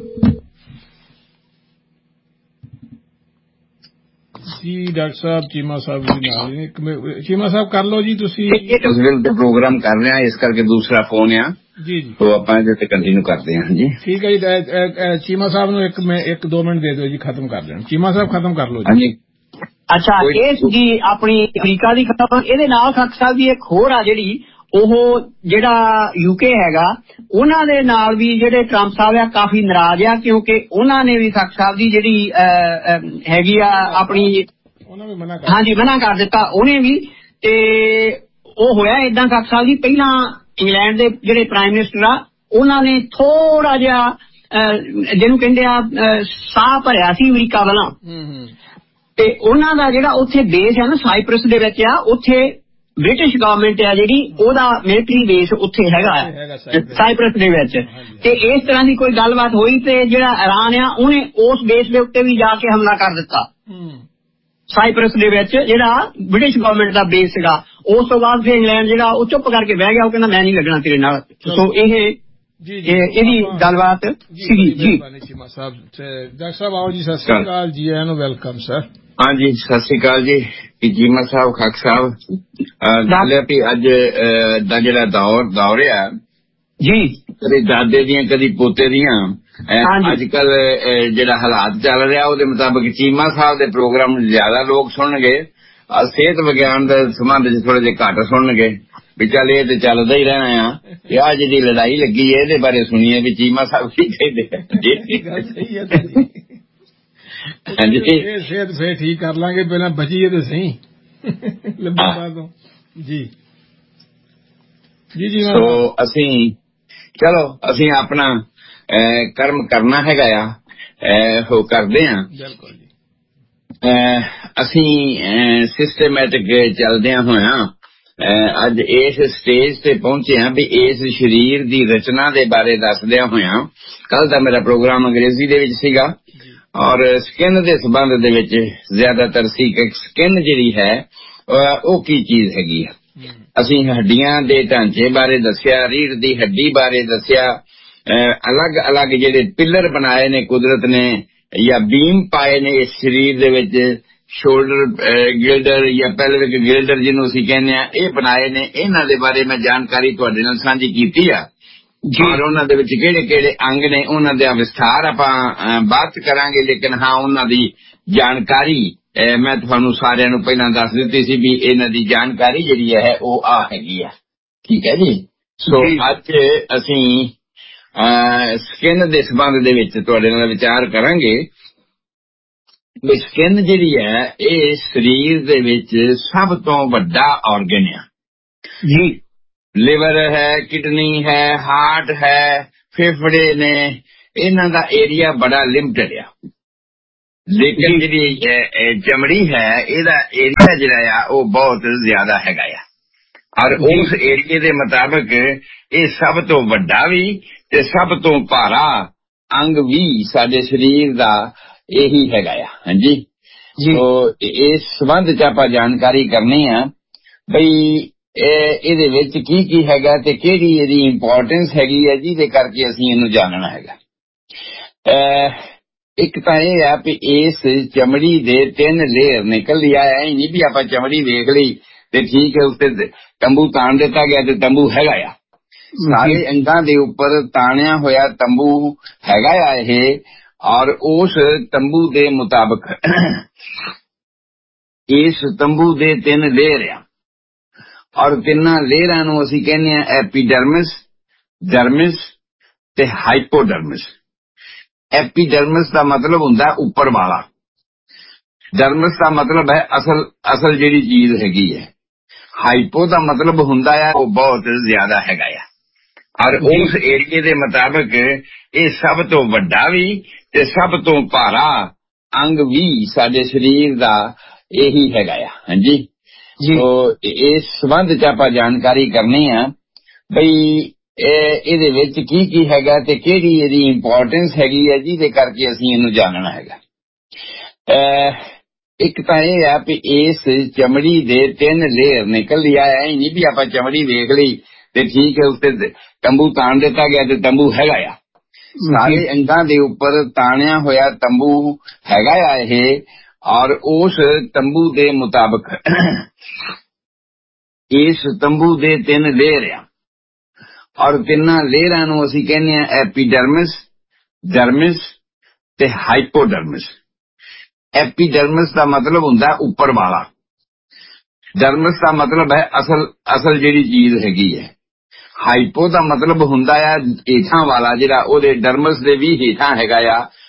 ਜੀ ਡਾਕਟਰ ਸਾਹਿਬ ਚੀਮਾ ਸਾਹਿਬ ਜੀ ਨਾਲ ਚੀਮਾ ਸਾਹਿਬ ਕਰ ਲਓ ਜੀ ਤੁਸੀਂ ਪ੍ਰੋਗਰਾਮ ਕਰ ਰਹੇ ਆ, ਇਸ ਕਰਕੇ ਦੂਸਰਾ ਫੋਨ ਆ ਜੀ ਜੀ तो ਆਪਾਂ ਇਹਦੇ ਤੇ ਕੰਟੀਨਿਊ ਕਰਦੇ ਹਾਂ ਜੀ। ਠੀਕ ਹੈ ਜੀ। ਚੀਮਾ ਸਾਹਿਬ ਨੂੰ ਇੱਕ ਮੈਂ ਇੱਕ ਦੋ ਮਿੰਟ ਦੇ ਦਿਓ ਜੀ, ਖਤਮ ਕਰ ਲੈਣ। ਚੀਮਾ ਸਾਹਿਬ ਖਤਮ ਕਰ ਲਓ ਜੀ। ਅੱਛਾ ਇਹ ਜੀ ਆਪਣੀ ਅਮਰੀਕਾ ਦੀ ਖਬਰ। ਇਹਦੇ ਨਾਲ ਖਾਲਸਾ ਸਾਹਿਬ ਦੀ ਇੱਕ ਹੋਰ ਆ ਜਿਹੜੀ ਉਹ ਜਿਹੜਾ ਯੂਕੇ ਹੈਗਾ ਉਹਨਾਂ ਦੇ ਨਾਲ ਵੀ ਜਿਹੜੇ ਟਰੰਪ ਸਾਹਿਬ ਆ ਕਾਫੀ ਨਾਰਾਜ਼ ਆ ਕਿਉਂਕਿ ਉਹਨਾਂ ਨੇ ਵੀ ਖਾਲਸਾ ਸਾਹਿਬ ਦੀ ਜਿਹੜੀ ਹੈਗੀ ਆ ਆਪਣੀ ਹਾਂਜੀ ਮਨਾ ਕਰ ਦਿੱਤਾ ਉਹਨੇ ਵੀ। ਤੇ ਉਹ ਹੋਇਆ ਏਦਾਂ ਖਾਲਸਾ ਸਾਹਿਬ ਜੀ ਪਹਿਲਾਂ ਇੰਗਲੈਂਡ ਦੇ ਜਿਹੜੇ ਪ੍ਰਾਈਮ ਮਿਨਿਸਟਰ ਆ ਉਹਨਾਂ ਨੇ ਥੋੜਾ ਜਿਹਾ ਜਿਹਨੂੰ ਕਹਿੰਦੇ ਆ ਸਾਹ ਭਰਿਆ ਸੀ ਅਮਰੀਕਾ ਵੱਲੋਂ ਤੇ ਉਹਨਾਂ ਦਾ ਜਿਹੜਾ ਉੱਥੇ ਬੇਸ ਹੈ ਨਾ ਸਾਈਪ੍ਰਸ ਦੇ ਵਿੱਚ ਆ, ਉੱਥੇ ਬ੍ਰਿਟਿਸ਼ ਗਵਰਨਮੈਂਟ ਆ ਜਿਹੜੀ ਉਹਦਾ ਮਿਲਟਰੀ ਬੇਸ ਉੱਥੇ ਹੈਗਾ ਸਾਈਪ੍ਰਸ ਦੇ ਵਿੱਚ। ਤੇ ਇਸ ਤਰ੍ਹਾਂ ਦੀ ਕੋਈ ਗੱਲਬਾਤ ਹੋਈ ਤੇ ਜਿਹੜਾ ਇਰਾਨ ਆ ਉਹਨੇ ਉਸ ਬੇਸ ਦੇ ਉੱਤੇ ਵੀ ਜਾ ਕੇ ਹਮਲਾ ਕਰ ਦਿੱਤਾ ਸਾਈਪ੍ਰਸ ਦੇ ਵਿੱਚ ਜਿਹੜਾ ਬ੍ਰਿਟਿਸ਼ ਗਵਰਨਮੈਂਟ ਦਾ ਬੇਸ ਸੀਗਾ। ਉਸ ਤੋਂ ਬਾਅਦ ਫਿਰ ਇੰਗਲੈਂਡ ਜਿਹੜਾ ਉਹ ਚੁੱਪ ਕਰਕੇ ਬਹਿ ਗਿਆ, ਉਹ ਕਹਿੰਦਾ ਮੈਂ ਨਹੀਂ ਲੱਗਣਾ ਤੇਰੇ ਨਾਲ। ਸੋ ਇਹ ਇਹਦੀ ਗੱਲਬਾਤ ਸੀਗੀ ਜੀ। ਡਾਕਟਰ ਸਾਹਿਬ ਆਓ ਜੀ, ਸਤਿ ਸ਼੍ਰੀ ਅਕਾਲ ਜੀ, ਆਇਆਂ ਨੂੰ ਵੈਲਕਮ ਸਰ। ਹਾਂਜੀ ਸਤਿ ਸ਼੍ਰੀ ਅਕਾਲ ਜੀ ਚੀਮਾ ਸਾਹਿਬ ਖਾਕ ਸਾਹਿਬ। ਗੱਲ ਹੈ ਵੀ ਅੱਜ ਦਾ ਜਿਹੜਾ ਦੌਰ ਦੌਰ ਆ ਜੀ ਕਦੇ ਦਾਦੇ ਦੀਆਂ ਕਦੀ ਪੋਤੇ ਦੀਆਂ ਅੱਜ ਕੱਲ ਜਿਹੜਾ ਹਾਲਾਤ ਚੱਲ ਰਿਹਾ ਉਹਦੇ ਮੁਤਾਬਕ ਚੀਮਾ ਸਾਹਿਬ ਦੇ ਪ੍ਰੋਗਰਾਮ ਜ਼ਿਆਦਾ ਲੋਕ ਸੁਣਨਗੇ, ਸਿਹਤ ਵਿਗਿਆਨ ਦੇ ਸੰਬੰਧ ਚ ਥੋੜੇ ਜਿਹੇ ਘੱਟ ਸੁਣਨਗੇ ਵੀ ਚੱਲ ਇਹ ਤੇ ਚੱਲਦਾ ਹੀ ਰਹਿਣਾ ਆ। ਇਹ ਆ ਜਿਹੜੀ ਲੜਾਈ ਲੱਗੀ ਹੈ ਇਹਦੇ ਬਾਰੇ ਸੁਣੀਏ ਵੀ ਚੀਮਾ ਸਾਹਿਬ ਕੀ ਕਹਿੰਦੇ। ਹਾਂਜੀ ਸਿਹਤ ਫੇਰ ਠੀਕ ਕਰ ਲਾਂਗੇ, ਪਹਿਲਾਂ ਬਚੀਏ ਤੇ ਸਹੀ ਲੰਬੀ ਬਾਤ ਤੋਂ ਜੀ ਜੀ ਜੀ। ਸੋ ਅਸੀਂ ਚਲੋ ਅਸੀਂ ਆਪਣਾ ਕਰਮ ਕਰਨਾ ਹੈਗਾ ਆ, ਉਹ ਕਰਦੇ ਹਾਂ ਬਿਲਕੁਲ ਜੀ। ਅਸੀਂ ਸਿਸਟਮੈਟਿਕ ਚੱਲਦਿਆਂ ਹੋਇਆ ਅੱਜ ਇਸ ਸਟੇਜ ਤੇ ਪਹੁੰਚੇ ਹਾਂ ਵੀ ਇਸ ਸਰੀਰ ਦੀ ਰਚਨਾ ਦੇ ਬਾਰੇ ਦੱਸਦਿਆਂ ਹੋਇਆ। ਕੱਲ ਦਾ ਮੇਰਾ ਪ੍ਰੋਗਰਾਮ ਅੰਗਰੇਜ਼ੀ ਦੇ ਵਿੱਚ ਸੀਗਾ ਔਰ ਸਕਿਨ ਦੇ ਸੰਬੰਧ ਦੇ ਵਿੱਚ ਜ਼ਿਆਦਾਤਰ ਸੀ ਕਿ ਸਕਿਨ ਜਿਹੜੀ ਹੈ ਉਹ ਕੀ ਚੀਜ਼ ਹੈਗੀ ਆ। ਅਸੀਂ ਹੱਡੀਆਂ ਦੇ ਢਾਂਚੇ ਬਾਰੇ ਦੱਸਿਆ, ਰੀੜ੍ਹ ਦੀ ਹੱਡੀ ਬਾਰੇ ਦੱਸਿਆ, ਅਲੱਗ ਅਲੱਗ ਜਿਹੜੇ ਪਿੱਲਰ ਬਣਾਏ ਨੇ ਕੁਦਰਤ ਨੇ ਜਾਂ ਬੀਮ ਪਾਏ ਨੇ ਇਸ ਸਰੀਰ ਦੇ ਵਿੱਚ, ਸ਼ੋਲਡਰ ਗਿਲਡਰ ਜਾਂ ਪੈਲਵਿਕ ਗਿਲਡਰ ਜਿਹਨੂੰ ਅਸੀਂ ਕਹਿੰਦੇ ਆ, ਇਹ ਬਣਾਏ ਨੇ। ਇਹਨਾਂ ਦੇ ਬਾਰੇ ਮੈਂ ਜਾਣਕਾਰੀ ਤੁਹਾਡੇ ਨਾਲ ਸਾਂਝੀ ਕੀਤੀ ਆ ਔਰ ਉਹਨਾਂ ਦੇ ਵਿੱਚ ਕਿਹੜੇ ਕਿਹੜੇ ਅੰਗ ਨੇ ਉਹਨਾਂ ਦਾ ਵਿਸਥਾਰ ਆਪਾਂ ਬਾਅਦ ਚ ਕਰਾਂਗੇ, ਲੇਕਿਨ ਹਾਂ ਉਹਨਾਂ ਦੀ ਜਾਣਕਾਰੀ ਮੈਂ ਤੁਹਾਨੂੰ ਸਾਰਿਆਂ ਨੂੰ ਪਹਿਲਾਂ ਦੱਸ ਦਿੱਤੀ ਸੀ ਵੀ ਇਹਨਾਂ ਦੀ ਜਾਣਕਾਰੀ ਜਿਹੜੀ ਹੈ ਉਹ ਆ ਹੈਗੀ ਆ। ਠੀਕ ਹੈ ਜੀ। ਸੋ ਅੱਜ ਅਸੀਂ ਸਕਿਨ ਦੇ ਸੰਬੰਧ ਦੇ ਵਿੱਚ ਤੁਹਾਡੇ ਨਾਲ ਵਿਚਾਰ ਕਰਾਂਗੇ ਵੀ ਸਕਿਨ ਜਿਹੜੀ ਹੈ ਇਹ ਸਰੀਰ ਦੇ ਵਿੱਚ ਸਭ ਤੋਂ ਵੱਡਾ ਆਰਗਨ ਆ ਜੀ। ਲਿਵਰ ਹੈ, ਕਿਡਨੀ ਹੈ, ਹਾਰਟ ਹੈ, ਫੇਫੜੇ ਨੇ, ਇਹਨਾਂ ਦਾ ਏਰੀਆ ਬੜਾ ਲਿਮਟਡ ਆ। ਲੇਕਿਨ ਜਿਹੜੀ ਚਮੜੀ ਹੈ ਇਹਦਾ ਏਰੀਆ ਜਿਹੜਾ ਆ ਉਹ ਬਹੁਤ ਜ਼ਿਆਦਾ ਹੈਗਾ ਆ ਔਰ ਉਸ ਏਰੀਏ ਦੇ ਮੁਤਾਬਕ ਇਹ ਸਭ ਤੋਂ ਵੱਡਾ ਵੀ ਤੇ ਸਭ ਤੋਂ ਭਾਰਾ ਅੰਗ ਵੀ ਸਾਡੇ ਸਰੀਰ ਦਾ ਇਹੀ ਹੈਗਾ ਆ। ਹਾਂਜੀ ਸੋ ਇਸ ਸੰਬੰਧ ਚ ਆਪਾਂ ਜਾਣਕਾਰੀ ਕਰਨੀ ਆ ਬਈ ਇਹਦੇ ਵਿੱਚ ਕੀ ਕੀ ਹੈਗਾ ਤੇ ਕਿਹੜੀ ਇਹਦੀ ਇੰਪੋਰਟੈਂਸ ਹੈਗੀ ਹੈ ਜਿਹਦੇ ਕਰਕੇ ਅਸੀਂ ਇਹਨੂੰ ਜਾਣਨਾ ਹੈਗਾ। ਇੱਕ ਤਾਂ ਇਹ ਆ ਵੀ ਇਸ ਚਮੜੀ ਦੇ ਤਿੰਨ ਲੇਅਰ ਨਿਕਲਦੀ ਆ, ਐ ਨਹੀਂ ਵੀ ਆਪਾਂ ਚਮੜੀ ਵੇਖ ਲਈ ਤੇ ਠੀਕ ਹੈ ਉੱਤੇ ਤੰਬੂ ਤਾਣ ਦਿੱਤਾ ਗਿਆ ਤੇ ਤੰਬੂ ਹੈਗਾ ਆ। ਸਾਰੇ ਅੰਗਾਂ ਦੇ ਉੱਪਰ ਤਾਣਿਆ ਹੋਇਆ ਤੰਬੂ ਹੈਗਾ ਆ ਇਹ ਔਰ ਉਸ ਤੰਬੂ ਦੇ ਮੁਤਾਬਕ ਇਸ ਤੰਬੂ ਦੇ ਤਿੰਨ ਲੇਅਰ ਆ ਔਰ ਤਿੰਨਾਂ ਲੇਅਰਾਂ ਨੂੰ ਅਸੀਂ ਕਹਿੰਦੇ ਆ ਐਪੀਡਰਮਿਸ, ਡਰਮਿਸ ਤੇ ਹਾਈਪੋਡਰਮਿਸ। ਐਪੀਡਰਮਿਸ ਦਾ ਮਤਲਬ ਹੁੰਦਾ ਉੱਪਰ ਵਾਲਾ, ਡਰਮਿਸ ਦਾ ਮਤਲਬ ਹੈ ਅਸਲ ਅਸਲ ਜਿਹੜੀ ਚੀਜ਼ ਹੈਗੀ ਹੈ, ਹਾਈਪੋ ਦਾ ਮਤਲਬ ਹੁੰਦਾ ਆ ਉਹ ਬਹੁਤ ਜ਼ਿਆਦਾ ਹੈਗਾ ਆ ਔਰ ਉਸ ਏਰੀਏ ਦੇ ਮੁਤਾਬਕ ਇਹ ਸਭ ਤੋਂ ਵੱਡਾ ਵੀ ਤੇ ਸਭ ਤੋਂ ਭਾਰਾ ਅੰਗ ਵੀ ਸਾਡੇ ਸਰੀਰ ਦਾ ਇਹੀ ਹੈਗਾ ਆ। ਹਾਂਜੀ ਸੋ ਇਸ ਸੰਬੰਧ ਚ ਆਪਾਂ ਜਾਣਕਾਰੀ ਕਰਨੀ ਆ ਬਈ ਇਹਦੇ ਵਿੱਚ ਕੀ ਕੀ ਹੈਗਾ ਤੇ ਕਿਹੜੀ ਇਹਦੀ ਇੰਪੋਰਟੈਂਸ ਹੈਗੀ ਹੈ ਜਿਹਦੇ ਕਰਕੇ ਅਸੀਂ ਇਹਨੂੰ ਜਾਣਨਾ ਹੈਗਾ। ਇੱਕ ਤਾਂ ਇਹ ਆ ਵੀ ਇਸ ਚਮੜੀ ਦੇ ਤਿੰਨ ਲੇਅਰ ਨਿਕਲ ਆਇਆ ਹੀ ਨਹੀਂ ਵੀ ਆਪਾਂ ਚਮੜੀ ਵੇਖ ਲਈ ਤੇ ਠੀਕ ਹੈ ਉੱਤੇ ਤੰਬੂ ਤਾਣ ਦਿੱਤਾ ਗਿਆ ਤੇ ਤੰਬੂ ਹੈਗਾ ਆ। ਸਾਰੇ ਅੰਗਾਂ ਦੇ ਉੱਪਰ ਤਾਣਿਆ ਹੋਇਆ ਤੰਬੂ ਹੈਗਾ ਆ ਇਹ, ਔਰ ਉਸ ਤੰਬੂ ਦੇ ਮੁਤਾਬਕ ਇਸ ਤੰਬੂ ਦੇ ਤਿੰਨ ਲੇਅਰ ਆ, ਔਰ ਤਿੰਨਾਂ ਲੇਅਰਾਂ ਨੂੰ ਅਸੀਂ ਕਹਿੰਦੇ ਆ ਐਪੀਡਰਮਿਸ, ਡਰਮਿਸ ਤੇ ਹਾਈਪੋਡਰਮਿਸ। ਐਪੀਡਰਮਿਸ ਦਾ ਮਤਲਬ ਹੁੰਦਾ ਉੱਪਰ ਵਾਲਾ, ਡਰਮਿਸ ਦਾ ਮਤਲਬ ਹੈ ਅਸਲ ਅਸਲ ਜਿਹੜੀ ਚੀਜ਼ ਹੈਗੀ ਹੈ, ਹਾਈਪੋ ਦਾ ਮਤਲਬ ਹੁੰਦਾ ਆ ਹੇਠਾਂ ਵਾਲਾ ਜਿਹੜਾ ਉਹਦੇ ਡਰਮਿਸ ਦੇ ਵੀ ਹੇਠਾਂ ਹੈਗਾ ਆ,